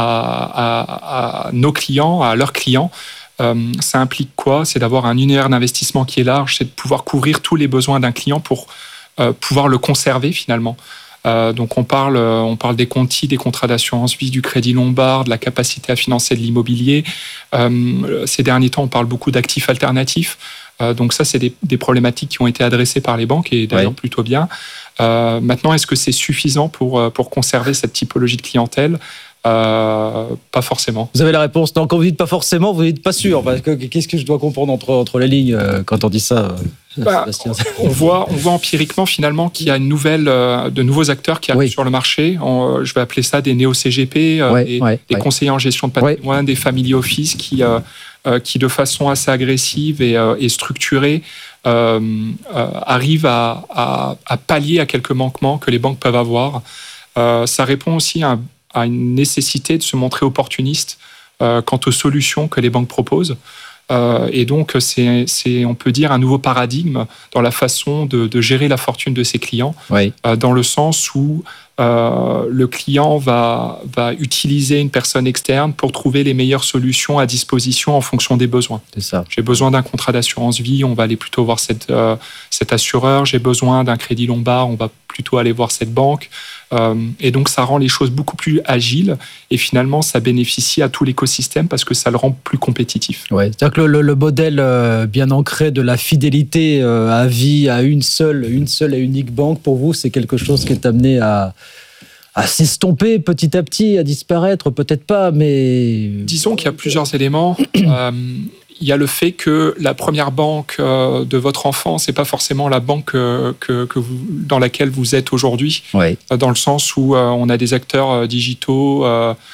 à, à, à nos clients, à leurs clients. Euh, ça implique quoi? C'est d'avoir un univers d'investissement qui est large, c'est de pouvoir couvrir tous les besoins d'un client pour euh, pouvoir le conserver finalement. Euh, donc on parle, on parle des contis, des contrats d'assurance vie, du crédit lombard, de la capacité à financer de l'immobilier. Euh, ces derniers temps, on parle beaucoup d'actifs alternatifs. Euh, donc ça, c'est des, des problématiques qui ont été adressées par les banques et d'ailleurs ouais. plutôt bien. Euh, maintenant, est-ce que c'est suffisant pour, pour conserver cette typologie de clientèle ? Euh, pas forcément. Vous avez la réponse. Non, quand vous dites pas forcément, vous dites pas sûr. Parce que, qu'est-ce que je dois comprendre entre, entre les lignes euh, quand on dit ça euh, bah, on, voit, on voit empiriquement finalement qu'il y a une nouvelle, euh, de nouveaux acteurs qui arrivent oui. sur le marché. On, je vais appeler ça des néo-C G P, euh, ouais, des, ouais, des ouais. conseillers en gestion de patrimoine, ouais. des family office qui, euh, euh, qui de façon assez agressive et, euh, et structurée euh, euh, arrivent à, à, à pallier à quelques manquements que les banques peuvent avoir. Euh, ça répond aussi à un à une nécessité de se montrer opportuniste euh, quant aux solutions que les banques proposent. Euh, et donc, c'est, c'est, on peut dire, un nouveau paradigme dans la façon de, de gérer la fortune de ses clients, oui. euh, dans le sens où euh, le client va, va utiliser une personne externe pour trouver les meilleures solutions à disposition en fonction des besoins. C'est ça. J'ai besoin d'un contrat d'assurance vie, on va aller plutôt voir cette, euh, cet assureur. J'ai besoin d'un crédit lombard, on va plutôt aller voir cette banque. Euh, et donc, ça rend les choses beaucoup plus agiles et finalement, ça bénéficie à tout l'écosystème parce que ça le rend plus compétitif. Ouais, c'est-à-dire que le, le, le modèle euh, bien ancré de la fidélité euh, à vie à une seule, une seule et unique banque, pour vous, c'est quelque chose qui est amené à, à s'estomper petit à petit, à disparaître, peut-être pas, mais... Disons qu'il y a plusieurs éléments. euh, Il y a le fait que la première banque de votre enfant, c'est pas forcément la banque que, que vous, dans laquelle vous êtes aujourd'hui, oui. dans le sens où on a des acteurs digitaux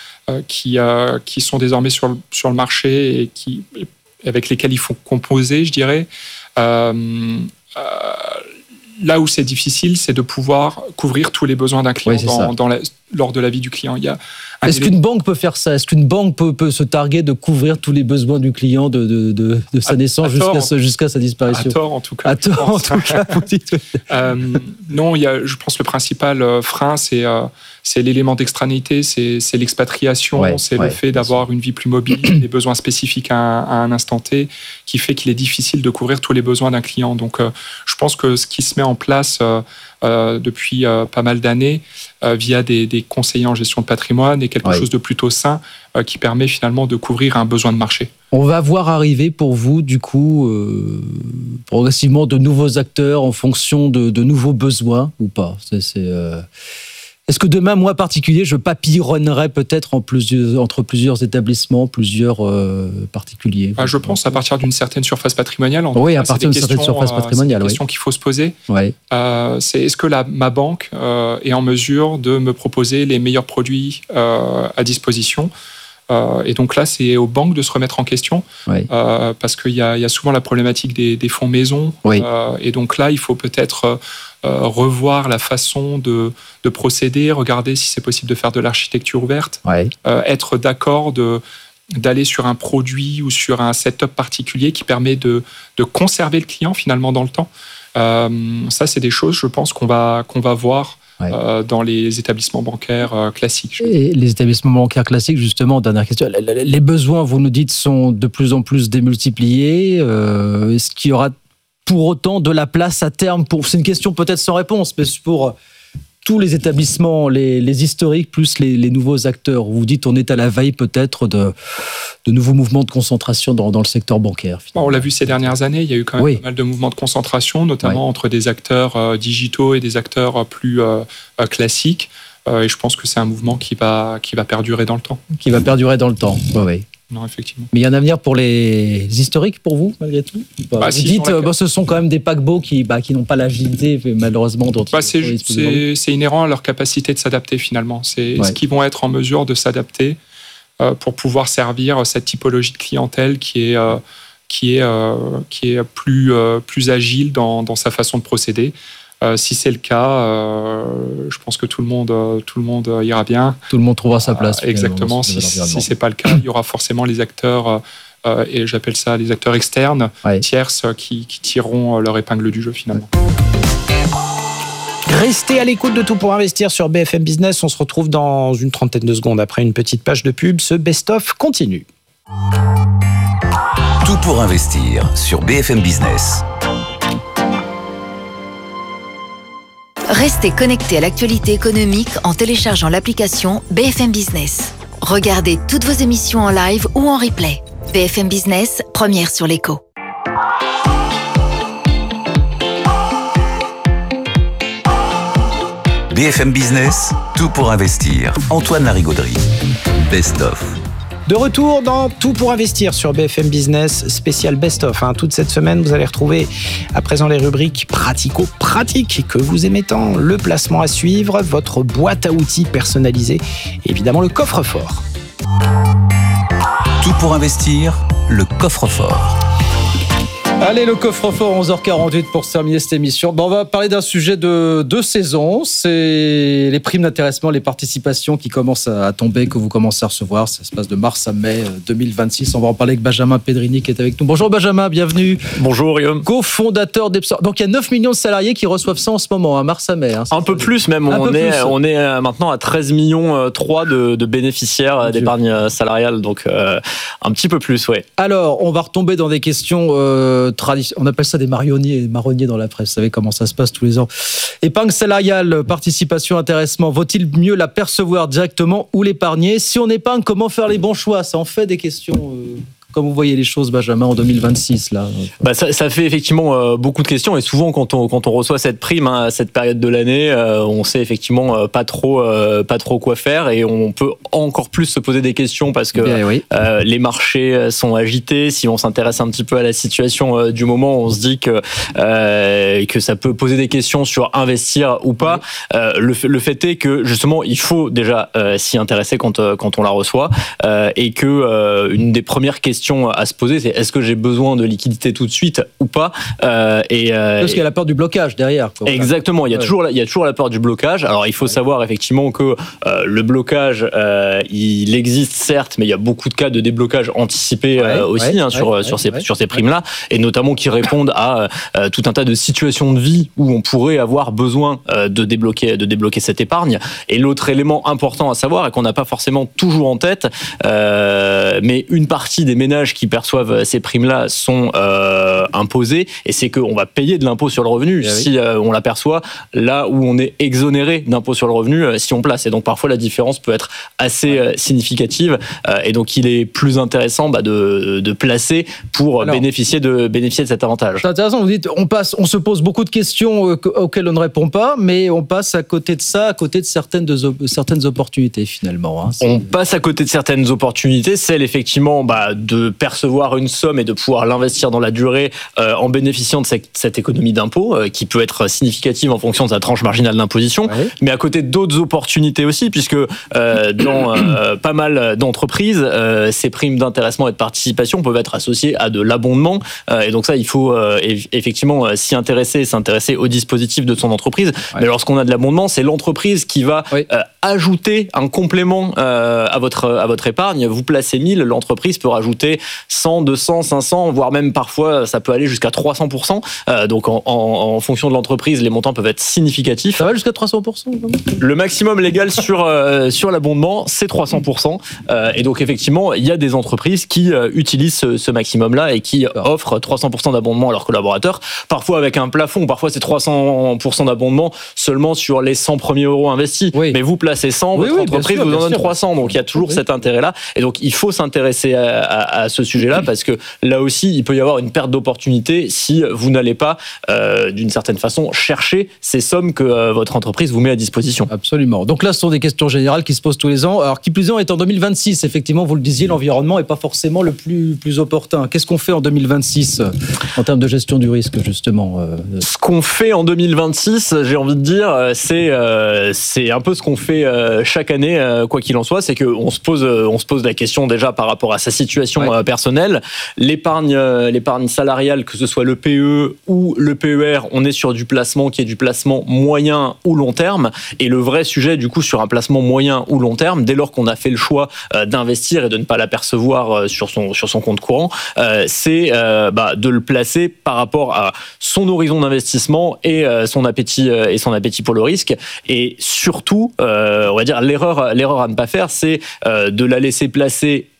qui, qui sont désormais sur le, sur le marché et qui, avec lesquels il faut composer, je dirais. Euh, euh, là où c'est difficile, c'est de pouvoir couvrir tous les besoins d'un client oui, dans, dans la, lors de la vie du client. Il y a Est-ce qu'une banque peut faire ça ? Est-ce qu'une banque peut, peut se targuer de couvrir tous les besoins du client de, de, de, de sa à, naissance à jusqu'à, tort, jusqu'à sa disparition ? À tort, en tout cas. À tort, en tout cas, vous dites. euh, non, il y a, je pense que le principal frein, c'est, euh, c'est l'élément d'extranéité, c'est, c'est l'expatriation, ouais, c'est ouais, le fait d'avoir sûr. une vie plus mobile, des besoins spécifiques à un, à un instant T, qui fait qu'il est difficile de couvrir tous les besoins d'un client. Donc, euh, je pense que ce qui se met en place euh, euh, depuis euh, pas mal d'années, euh, via des, des conseillers en gestion de patrimoine, est quelque ouais. chose de plutôt sain, euh, qui permet finalement de couvrir un besoin de marché. On va voir arriver pour vous, du coup, euh, progressivement de nouveaux acteurs en fonction de, de nouveaux besoins ou pas. C'est, c'est, euh... Est-ce que demain, moi particulier, je papillonnerai peut-être en plusieurs, entre plusieurs établissements, plusieurs euh, particuliers ah, Je pense à partir d'une certaine surface patrimoniale. En oui, à partir d'une certaine surface patrimoniale. C'est une oui. question qu'il faut se poser. Oui. Euh, c'est est-ce que la, ma banque euh, est en mesure de me proposer les meilleurs produits euh, à disposition ? Euh, et donc là, c'est aux banques de se remettre en question, oui. euh, parce qu'il y a, il y a souvent la problématique des, des fonds maison. Oui. Euh, et donc là, il faut peut-être euh, revoir la façon de, de procéder, regarder si c'est possible de faire de l'architecture ouverte, oui. euh, être d'accord de, d'aller sur un produit ou sur un setup particulier qui permet de, de conserver le client finalement dans le temps. Euh, ça, c'est des choses, je pense, qu'on va, qu'on va voir Ouais. Euh, dans les établissements bancaires euh, classiques. Et les établissements bancaires classiques, justement, dernière question, les besoins, vous nous dites, sont de plus en plus démultipliés. Euh, est-ce qu'il y aura pour autant de la place à terme pour... C'est une question peut-être sans réponse, mais pour tous les établissements, les, les historiques, plus les, les nouveaux acteurs. Vous dites on est à la veille peut-être de, de nouveaux mouvements de concentration dans, dans le secteur bancaire. Bon, on l'a vu ces dernières années, il y a eu quand même oui. pas mal de mouvements de concentration, notamment oui. entre des acteurs euh, digitaux et des acteurs plus euh, euh, classiques. Euh, et je pense que c'est un mouvement qui va, qui va perdurer dans le temps. Qui va perdurer dans le temps, oui, oui. Non, effectivement. Mais il y a un avenir pour les historiques, pour vous, malgré tout bah, Vous si dites, euh, bah, ce sont quand même des paquebots qui, bah, qui n'ont pas l'agilité, malheureusement, dont bah, c'est, c'est, c'est inhérent à leur capacité de s'adapter, finalement. C'est ouais. ce qu'ils vont être en mesure de s'adapter euh, pour pouvoir servir cette typologie de clientèle qui est, euh, qui est, euh, qui est plus, euh, plus agile dans, dans sa façon de procéder. Euh, si c'est le cas, euh, je pense que tout le monde, euh, tout le monde ira bien. Tout le monde trouvera sa place. Euh, exactement. Si, si c'est pas le cas, il y aura forcément les acteurs, euh, et j'appelle ça les acteurs externes, ouais. tierces, qui, qui tireront leur épingle du jeu finalement. Restez à l'écoute de Tout pour investir sur B F M Business. On se retrouve dans une trentaine de secondes après une petite page de pub. Ce best-of continue. Tout pour investir sur B F M Business. Restez connectés à l'actualité économique en téléchargeant l'application B F M Business. Regardez toutes vos émissions en live ou en replay. B F M Business, première sur l'écho. B F M Business, tout pour investir. Antoine Larigauderie. Best of. De retour dans Tout pour investir sur B F M Business, spécial best-of. Hein. Toute cette semaine, vous allez retrouver à présent les rubriques pratico-pratiques que vous aimez tant, le placement à suivre, votre boîte à outils personnalisée et évidemment le coffre-fort. Tout pour investir, le coffre-fort. Allez, le coffre-fort, onze heures quarante-huit pour terminer cette émission. Bon, on va parler d'un sujet de, de saison. C'est les primes d'intéressement, les participations qui commencent à tomber, que vous commencez à recevoir. Ça se passe de mars à mai deux mille vingt-six. On va en parler avec Benjamin Pedrini qui est avec nous. Bonjour Benjamin, bienvenue. Bonjour Guillaume. Co-fondateur d'Epsor. Donc il y a neuf millions de salariés qui reçoivent ça en ce moment, hein, mars à mai. Hein, un peu plus même. On, peu est, plus. on est maintenant à treize millions trois de, de bénéficiaires Mon d'épargne Dieu. salariale. Donc euh, un petit peu plus, oui. Alors, on va retomber dans des questions... Euh, Tradition. On appelle ça des marronniers, marronniers dans la presse. Vous savez comment ça se passe tous les ans. Épargne salariale, participation, intéressement. Vaut-il mieux la percevoir directement ou l'épargner ? Si on épargne, comment faire les bons choix ? Ça en fait des questions. Euh... Comment vous voyez les choses, Benjamin, en deux mille vingt-six là bah ça, ça fait effectivement euh, beaucoup de questions et souvent quand on quand on reçoit cette prime hein, à cette période de l'année, euh, on sait effectivement euh, pas trop euh, pas trop quoi faire et on peut encore plus se poser des questions parce que Bien, oui. euh, les marchés sont agités. Si on s'intéresse un petit peu à la situation euh, du moment, on se dit que euh, que ça peut poser des questions sur investir ou pas. Oui. Euh, le le fait est que justement il faut déjà euh, s'y intéresser quand euh, quand on la reçoit euh, et que euh, une des premières questions à se poser, c'est est-ce que j'ai besoin de liquidité tout de suite ou pas euh, et euh, Parce qu'il y a la peur du blocage derrière. Quoi. Exactement, il y a ouais. toujours il y a toujours la peur du blocage. Alors il faut ouais. savoir effectivement que euh, le blocage euh, il existe certes, mais il y a beaucoup de cas de déblocage anticipé ouais. euh, aussi ouais. hein, sur ouais. sur ces ouais. sur ces primes là et notamment qui répondent à euh, tout un tas de situations de vie où on pourrait avoir besoin euh, de débloquer de débloquer cette épargne. Et l'autre élément important à savoir et qu'on n'a pas forcément toujours en tête, euh, mais une partie des ménages qui perçoivent ces primes-là sont euh, imposés et c'est qu'on va payer de l'impôt sur le revenu ah si oui. euh, on l'aperçoit là où on est exonéré d'impôt sur le revenu euh, si on place. Et donc parfois la différence peut être assez euh, significative euh, et donc il est plus intéressant bah, de, de placer pour Alors, bénéficier de bénéficier de cet avantage. C'est intéressant, vous dites on passe, on se pose beaucoup de questions euh, auxquelles on ne répond pas, mais on passe à côté de ça, à côté de certaines de, certaines opportunités finalement. Hein, on passe à côté de certaines opportunités, celle effectivement bah, de percevoir une somme et de pouvoir l'investir dans la durée euh, en bénéficiant de cette, cette économie d'impôt euh, qui peut être significative en fonction de sa tranche marginale d'imposition, ouais. mais à côté d'autres opportunités aussi puisque euh, dans euh, pas mal d'entreprises, euh, ces primes d'intéressement et de participation peuvent être associées à de l'abondement euh, et donc ça il faut euh, effectivement euh, s'y intéresser, s'intéresser au dispositif de son entreprise. Ouais. Mais lorsqu'on a de l'abondement, c'est l'entreprise qui va oui. euh, ajouter un complément euh, à votre à votre épargne. Vous placez mille, l'entreprise peut rajouter cent, deux cents, cinq cents, voire même parfois ça peut aller jusqu'à trois cents pour cent. Euh, donc en, en, en fonction de l'entreprise, les montants peuvent être significatifs. Ça va jusqu'à trois cents pour cent Le maximum légal sur euh, sur l'abondement, c'est trois cents pour cent. Euh, et donc effectivement, il y a des entreprises qui euh, utilisent ce, ce maximum-là et qui D'accord. offrent trois cents pour cent d'abondement à leurs collaborateurs. Parfois avec un plafond, parfois c'est trois cents pour cent d'abondement seulement sur les cent premiers euros investis. Oui. Mais vous placez cent, oui, votre oui, entreprise sûr, vous en donne sûr. trois cents. Donc il y a toujours oui. cet intérêt-là. Et donc il faut s'intéresser à, à, à ce sujet-là parce que là aussi, il peut y avoir une perte d'opportunité si vous n'allez pas, euh, d'une certaine façon, chercher ces sommes que euh, votre entreprise vous met à disposition. Absolument. Donc là, ce sont des questions générales qui se posent tous les ans. Alors, qui plus est, en deux mille vingt-six, effectivement, vous le disiez, l'environnement n'est pas forcément le plus, plus opportun. Qu'est-ce qu'on fait en deux mille vingt-six en termes de gestion du risque, justement euh... Ce qu'on fait en deux mille vingt-six, j'ai envie de dire, c'est, euh, c'est un peu ce qu'on fait euh, chaque année, euh, quoi qu'il en soit, c'est qu'on se pose, on se pose la question déjà par rapport à sa situation ouais. euh, personnelle. L'épargne, euh, l'épargne salariale, que ce soit le P E ou le P E R, on est sur du placement qui est du placement moyen ou long terme. Et le vrai sujet, du coup, sur un placement moyen ou long terme, dès lors qu'on a fait le choix euh, d'investir et de ne pas l'apercevoir euh, sur son sur son compte courant, euh, c'est euh, bah, de le placer par rapport à son horizon d'investissement et euh, son appétit euh, et son appétit pour le risque. Et surtout, euh, on va dire l'erreur l'erreur à ne pas faire, c'est euh, de la laisser placer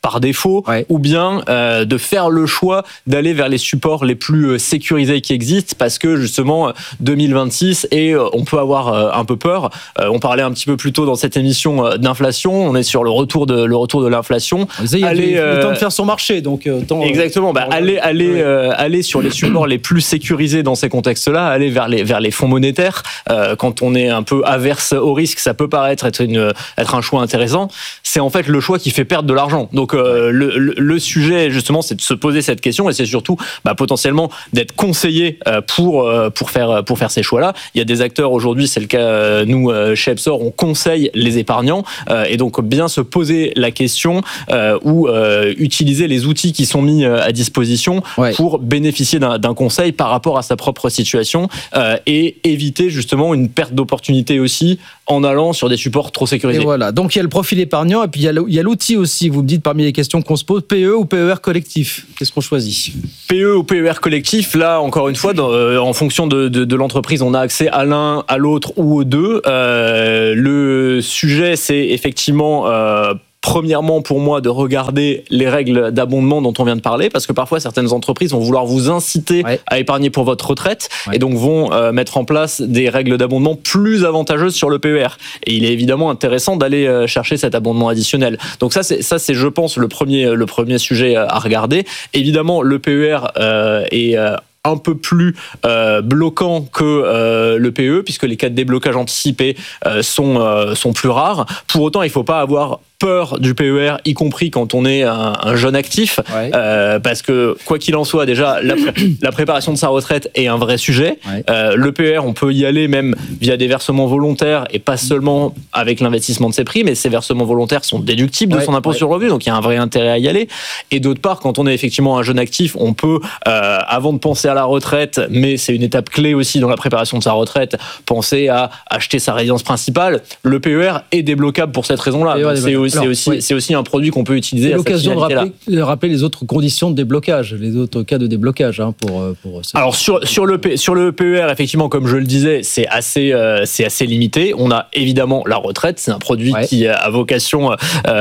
par défaut, ouais. ou bien euh, de faire le choix d'aller vers les supports les plus sécurisés qui existent, parce que justement deux mille vingt-six et euh, on peut avoir euh, un peu peur. Euh, on parlait un petit peu plus tôt dans cette émission euh, d'inflation. On est sur le retour de le retour de l'inflation. Il y a allez, le temps de faire son marché, donc euh, temps, exactement. Bah, aller aller ouais. euh, aller sur les supports les plus sécurisés dans ces contextes-là, aller vers les vers les fonds monétaires. Euh, quand on est un peu averse au risque, ça peut paraître être une être un choix intéressant. C'est en fait le choix qui fait perdre de l'argent. Donc euh, le, le le sujet justement, c'est de se poser cette question et c'est surtout bah, potentiellement d'être conseillé euh, pour euh, pour faire pour faire ces choix-là. Il y a des acteurs aujourd'hui, c'est le cas euh, nous euh, chez Epsor, on conseille les épargnants euh, et donc bien se poser la question euh, ou euh, utiliser les outils qui sont mis à disposition ouais. pour bénéficier d'un, d'un conseil par rapport à sa propre situation euh, et éviter justement une perte d'opportunité aussi en allant sur des supports trop sécurisés. Et voilà, donc il y a le profil épargnant et puis il y a l'outil aussi. Vous me dites parmi les questions qu'on se pose, P E ou P E R collectif, qu'est-ce qu'on choisit? P E ou P E R collectif, là encore une fois, dans, euh, en fonction de, de, de l'entreprise, on a accès à l'un, à l'autre ou aux deux. Euh, le sujet, c'est effectivement euh, premièrement pour moi de regarder les règles d'abondement dont on vient de parler, parce que parfois certaines entreprises vont vouloir vous inciter ouais. à épargner pour votre retraite ouais. et donc vont euh, mettre en place des règles d'abondement plus avantageuses sur le P E R. Et il est évidemment intéressant d'aller euh, chercher cet abondement additionnel. Donc ça c'est ça c'est je pense le premier le premier sujet à regarder. Évidemment le P E R euh, est euh, un peu plus euh, bloquant que euh, le P E, puisque les cas de déblocage anticipé euh, sont, euh, sont plus rares. Pour autant, il ne faut pas avoir peur du P E R, y compris quand on est un, un jeune actif, ouais. euh, parce que quoi qu'il en soit, déjà la, pré- la préparation de sa retraite est un vrai sujet. Ouais. Euh, le P E R, on peut y aller même via des versements volontaires et pas seulement avec l'investissement de ses prix, mais ces versements volontaires sont déductibles de ouais. son impôt ouais. sur le revenu, donc il y a un vrai intérêt à y aller. Et d'autre part, quand on est effectivement un jeune actif, on peut, euh, avant de penser à la retraite, mais c'est une étape clé aussi dans la préparation de sa retraite, penser à acheter sa résidence principale. Le P E R est débloquable pour cette raison-là. Ouais, c'est aussi C'est aussi, oui. c'est aussi un produit qu'on peut utiliser. C'est l'occasion de rappeler, de rappeler les autres conditions de déblocage, les autres cas de déblocage. Hein, pour, pour Alors sur, sur, le, sur le P E R, effectivement, comme je le disais, c'est assez, euh, c'est assez limité. On a évidemment la retraite, c'est un produit ouais. qui a vocation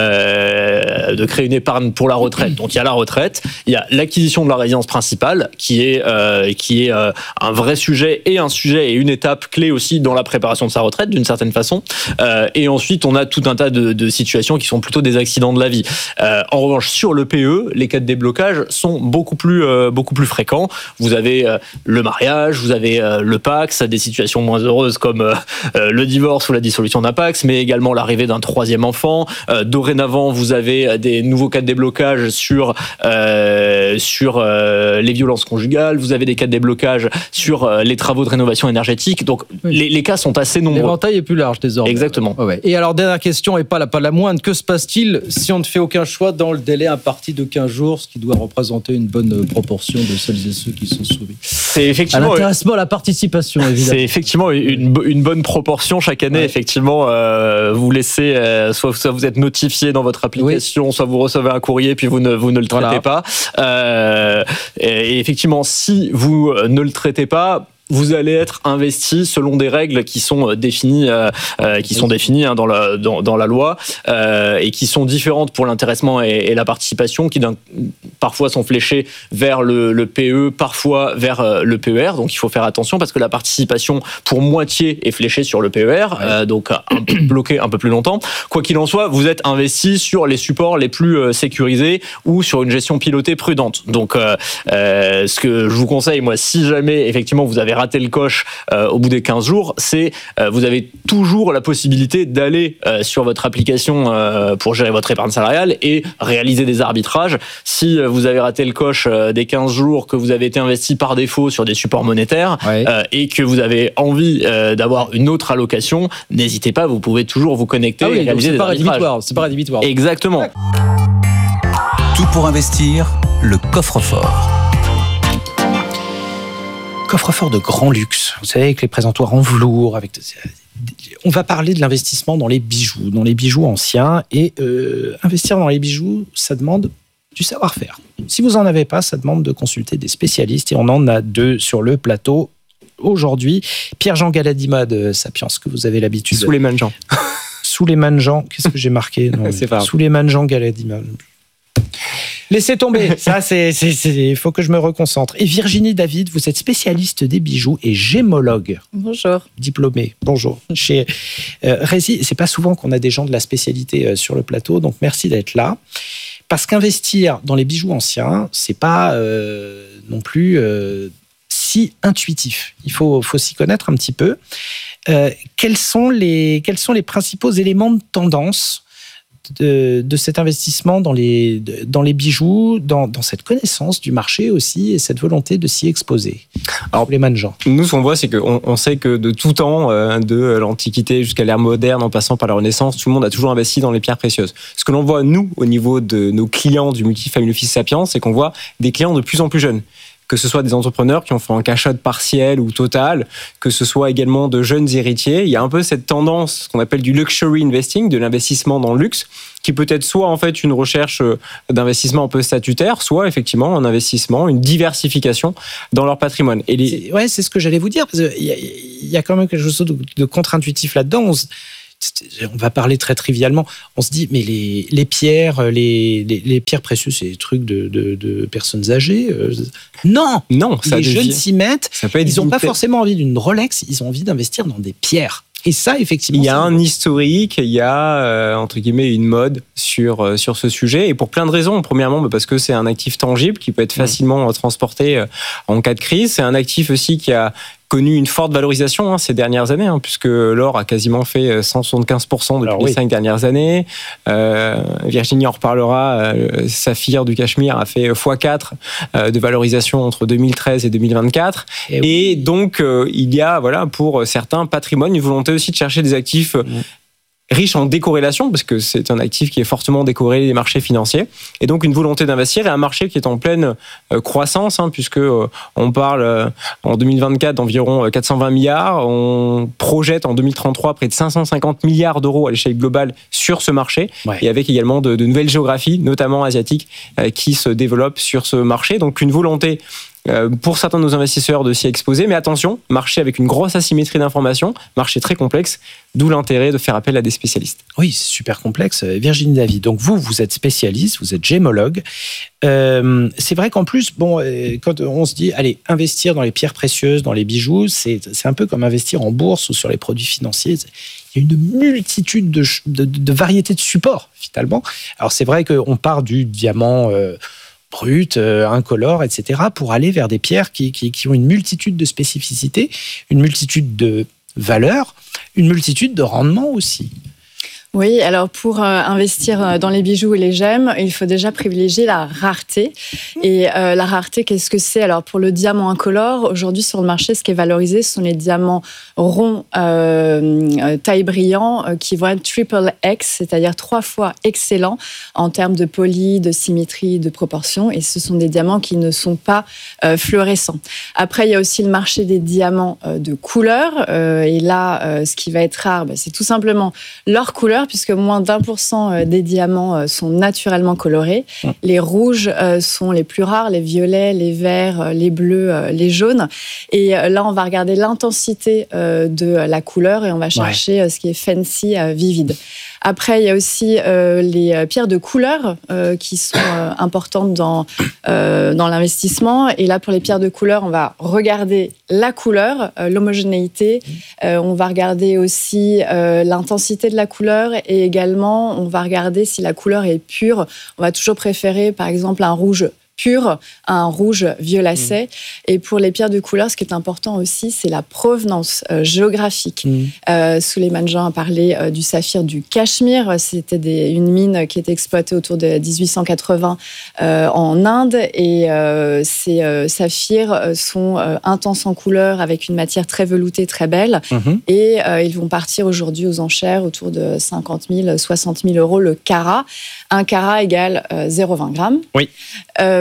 euh, de créer une épargne pour la retraite. Donc il y a la retraite, il y a l'acquisition de la résidence principale, qui est, euh, qui est euh, un vrai sujet et un sujet et une étape clé aussi dans la préparation de sa retraite, d'une certaine façon. Euh, et ensuite, on a tout un tas de, de situations qui sont plutôt des accidents de la vie. Euh, en revanche, sur le P E, les cas de déblocage sont beaucoup plus, euh, beaucoup plus fréquents. Vous avez euh, le mariage, vous avez euh, le Pacs, des situations moins heureuses comme euh, euh, le divorce ou la dissolution d'un Pacs, mais également l'arrivée d'un troisième enfant. Euh, dorénavant, vous avez des nouveaux cas de déblocage sur, euh, sur euh, les violences conjugales, vous avez des cas de déblocage sur euh, les travaux de rénovation énergétique. Donc, oui. les, les cas sont assez nombreux. L'éventail est plus large désormais. Exactement. Ouais, ouais. Et alors, dernière question, et pas la, pas la moindre, que se passe-t-il si on ne fait aucun choix dans le délai imparti de quinze jours, ce qui doit représenter une bonne proportion de celles et ceux qui sont sauvés? C'est effectivement... À l'intéressement, à la participation, évidemment. C'est effectivement une, une bonne proportion. Chaque année, ouais. effectivement, euh, vous laissez... Euh, soit, soit vous êtes notifié dans votre application, oui. soit vous recevez un courrier, puis vous ne, vous ne le traitez voilà. pas. Euh, et effectivement, si vous ne le traitez pas... vous allez être investi selon des règles qui sont définies, euh, qui sont définies hein, dans, la, dans, dans la loi euh, et qui sont différentes pour l'intéressement et, et la participation, qui d'un, parfois sont fléchées vers le, le P E, parfois vers euh, le P E R. Donc il faut faire attention parce que la participation pour moitié est fléchée sur le P E R, ouais. euh, donc un peu bloqué un peu plus longtemps. Quoi qu'il en soit, vous êtes investi sur les supports les plus euh, sécurisés ou sur une gestion pilotée prudente. Donc euh, euh, ce que je vous conseille, moi, si jamais effectivement vous avez raté le coche euh, au bout des quinze jours, c'est euh, vous avez toujours la possibilité d'aller euh, sur votre application euh, pour gérer votre épargne salariale et réaliser des arbitrages. Si euh, vous avez raté le coche euh, des quinze jours, que vous avez été investi par défaut sur des supports monétaires ouais. euh, et que vous avez envie euh, d'avoir une autre allocation, n'hésitez pas, vous pouvez toujours vous connecter ah oui, et réaliser des arbitrages. C'est pas rédhibitoire. Exactement. Ouais. Tout pour investir, le coffre-fort. Coffre-fort de grand luxe, vous savez, avec les présentoirs en velours, avec... On va parler de l'investissement dans les bijoux, dans les bijoux anciens, et euh, investir dans les bijoux, ça demande du savoir-faire. Si vous n'en avez pas, ça demande de consulter des spécialistes, et on en a deux sur le plateau aujourd'hui. Pierre-Jean Galadima de Sapiens, que vous avez l'habitude... Souleymane Jean. Souleymane Jean, qu'est-ce que j'ai marqué? Non, C'est pas grave. Souleymane Jean Galadima... Laissez tomber. Ça, c'est, c'est, c'est, il faut que je me reconcentre. Et Virginie David, vous êtes spécialiste des bijoux et gémologue. Bonjour. Diplômée. Bonjour. Chez euh, Rési, c'est pas souvent qu'on a des gens de la spécialité euh, sur le plateau, donc merci d'être là. Parce qu'investir dans les bijoux anciens, c'est pas euh, non plus euh, si intuitif. Il faut, faut s'y connaître un petit peu. Euh, quels sont les, quels sont les principaux éléments de tendance de, de cet investissement dans les, dans les bijoux, dans, dans cette connaissance du marché aussi et cette volonté de s'y exposer? Alors, les managers. Nous, ce qu'on voit, c'est qu'on on sait que de tout temps, euh, de l'Antiquité jusqu'à l'ère moderne, en passant par la Renaissance, tout le monde a toujours investi dans les pierres précieuses. Ce que l'on voit, nous, au niveau de nos clients du Multifamily Office Sapiens, c'est qu'on voit des clients de plus en plus jeunes. Que ce soit des entrepreneurs qui ont fait un cash out partiel ou total, que ce soit également de jeunes héritiers. Il y a un peu cette tendance, ce qu'on appelle du luxury investing, de l'investissement dans le luxe, qui peut être soit en fait une recherche d'investissement un peu statutaire, soit effectivement un investissement, une diversification dans leur patrimoine. Et les... c'est, ouais, c'est ce que j'allais vous dire, parce qu'il y a, il y a quand même quelque chose de, de contre-intuitif là-dedans. On se... On va parler très trivialement. On se dit, mais les, les pierres, les, les, les pierres précieuses, c'est des trucs de, de, de personnes âgées. Non, non, ça les devient... jeunes s'y mettent. Ils n'ont pas limité. forcément envie d'une Rolex. Ils ont envie d'investir dans des pierres. Et ça, effectivement, il y a un historique, il y a euh, entre guillemets une mode sur euh, sur ce sujet, et pour plein de raisons. Premièrement, parce que c'est un actif tangible qui peut être facilement transporté euh, en cas de crise. C'est un actif aussi qui a connu une forte valorisation hein, ces dernières années, hein, puisque l'or a quasiment fait cent soixante-quinze pour cent depuis Alors, les oui. cinq dernières années. Euh, Virginie en reparlera, euh, Saphir du Cachemire a fait fois quatre euh, de valorisation entre deux mille treize et deux mille vingt-quatre. Et, oui. et donc, euh, il y a voilà, pour certains patrimoines une volonté aussi de chercher des actifs mmh. riche en décorrélation, parce que c'est un actif qui est fortement décorrélé des marchés financiers, et donc une volonté d'investir, et un marché qui est en pleine euh, croissance, hein, puisque euh, on parle euh, en deux mille vingt-quatre d'environ quatre cent vingt milliards, on projette en deux mille trente-trois près de cinq cent cinquante milliards d'euros à l'échelle globale sur ce marché, ouais. et avec également de, de nouvelles géographies, notamment asiatiques, euh, qui se développent sur ce marché, donc une volonté pour certains de nos investisseurs de s'y exposer, mais attention, marché avec une grosse asymétrie d'informations, marché très complexe, d'où l'intérêt de faire appel à des spécialistes. Oui, c'est super complexe. Virginie David, donc vous, vous êtes spécialiste, vous êtes gémologue. Euh, c'est vrai qu'en plus, bon, quand on se dit, allez, investir dans les pierres précieuses, dans les bijoux, c'est, c'est un peu comme investir en bourse ou sur les produits financiers. Il y a une multitude de, de, de variétés de supports, finalement. Alors, c'est vrai qu'on part du diamant... Euh, brut, euh, incolore, et cetera, pour aller vers des pierres qui, qui, qui ont une multitude de spécificités, une multitude de valeurs, une multitude de rendements aussi. Oui, alors pour euh, investir dans les bijoux et les gemmes, il faut déjà privilégier la rareté. Et euh, la rareté, qu'est-ce que c'est? Alors pour le diamant incolore, aujourd'hui sur le marché, ce qui est valorisé, ce sont les diamants ronds, euh, taille brillant, euh, qui vont être triple X, c'est-à-dire trois fois excellents en termes de poly, de symétrie, de proportion. Et ce sont des diamants qui ne sont pas euh, fluorescents. Après, il y a aussi le marché des diamants euh, de couleur. Euh, et là, euh, ce qui va être rare, bah, c'est tout simplement leur couleur, puisque moins d'un pour cent des diamants sont naturellement colorés. Les rouges sont les plus rares, les violets, les verts, les bleus, les jaunes. Et là, on va regarder l'intensité de la couleur et on va chercher ouais. ce qui est fancy, vivide. Après, il y a aussi euh, les pierres de couleur euh, qui sont euh, importantes dans, euh, dans l'investissement. Et là, pour les pierres de couleur, on va regarder la couleur, euh, l'homogénéité. Euh, on va regarder aussi euh, l'intensité de la couleur et également, on va regarder si la couleur est pure. On va toujours préférer, par exemple, un rouge pur, un rouge violacé. Mmh. Et pour les pierres de couleur, ce qui est important aussi, c'est la provenance euh, géographique. Mmh. Euh, Souleymane Jean a parlé euh, du saphir du Cachemire. C'était des, une mine qui était exploitée autour de dix-huit cent quatre-vingts euh, en Inde. Et euh, ces euh, saphirs sont euh, intenses en couleur, avec une matière très veloutée, très belle. Mmh. Et euh, ils vont partir aujourd'hui aux enchères autour de cinquante mille, soixante mille euros le carat. Un carat égale euh, zéro virgule vingt grammes. Oui. Euh,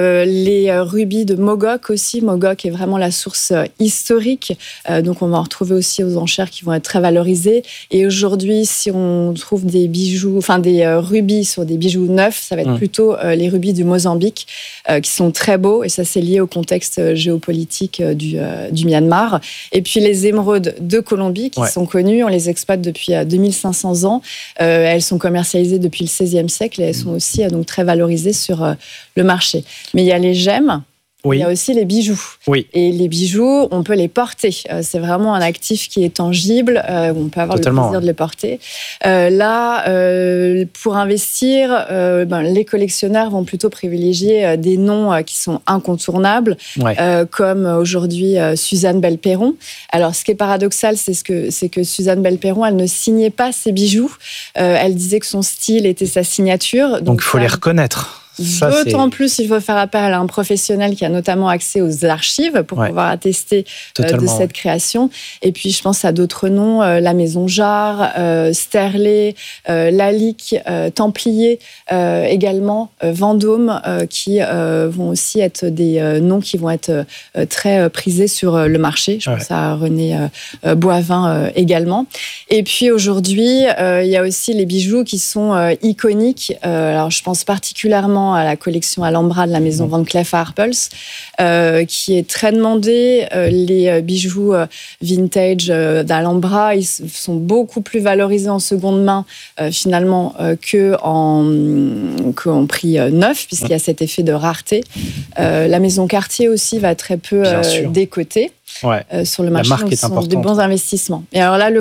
Euh, les rubis de Mogok aussi. Mogok est vraiment la source historique. Euh, donc, on va en retrouver aussi aux enchères qui vont être très valorisées. Et aujourd'hui, si on trouve des bijoux, enfin des euh, rubis sur des bijoux neufs, ça va être mmh. plutôt euh, les rubis du Mozambique euh, qui sont très beaux. Et ça, c'est lié au contexte géopolitique euh, du, euh, du Myanmar. Et puis, les émeraudes de Colombie qui ouais. sont connues. On les exploite depuis euh, deux mille cinq cents ans. Euh, elles sont commercialisées depuis le seizième siècle et elles sont aussi euh, donc très valorisées sur euh, le marché. Mais il y a les gemmes. Oui. Il y a aussi les bijoux. Oui. Et les bijoux, on peut les porter. Euh, c'est vraiment un actif qui est tangible. Euh, on peut avoir Totalement, le plaisir ouais. de les porter. Euh, là, euh, pour investir, euh, ben, les collectionneurs vont plutôt privilégier euh, des noms euh, qui sont incontournables, ouais. euh, comme aujourd'hui euh, Suzanne Belperron. Alors, ce qui est paradoxal, c'est, ce que, c'est que Suzanne Belperron, elle ne signait pas ses bijoux. Euh, elle disait que son style était sa signature. Donc, il faut ça, les reconnaître. Ça, D'autant c'est... plus, il faut faire appel à un professionnel qui a notamment accès aux archives pour ouais. pouvoir attester euh, de cette création. Et puis, je pense à d'autres noms, euh, la Maison Jarre, euh, Sterlet, euh, Lalique, euh, Templier, euh, également euh, Vendôme, euh, qui euh, vont aussi être des euh, noms qui vont être euh, très euh, prisés sur euh, le marché. Je ouais. pense à René euh, Boivin euh, également. Et puis, aujourd'hui, euh, il y a aussi les bijoux qui sont euh, iconiques. Euh, alors, je pense particulièrement à la collection Alhambra de la maison Van Cleef Arpels, euh, qui est très demandée. Euh, les bijoux euh, vintage euh, d'Alhambra, ils sont beaucoup plus valorisés en seconde main, euh, finalement, euh, qu'en, qu'en prix euh, neuf, puisqu'il y a cet effet de rareté. Euh, la maison Cartier aussi va très peu euh, décotée. Ouais. Euh, sur le marché, donc ce sont des bons investissements. Et alors là, le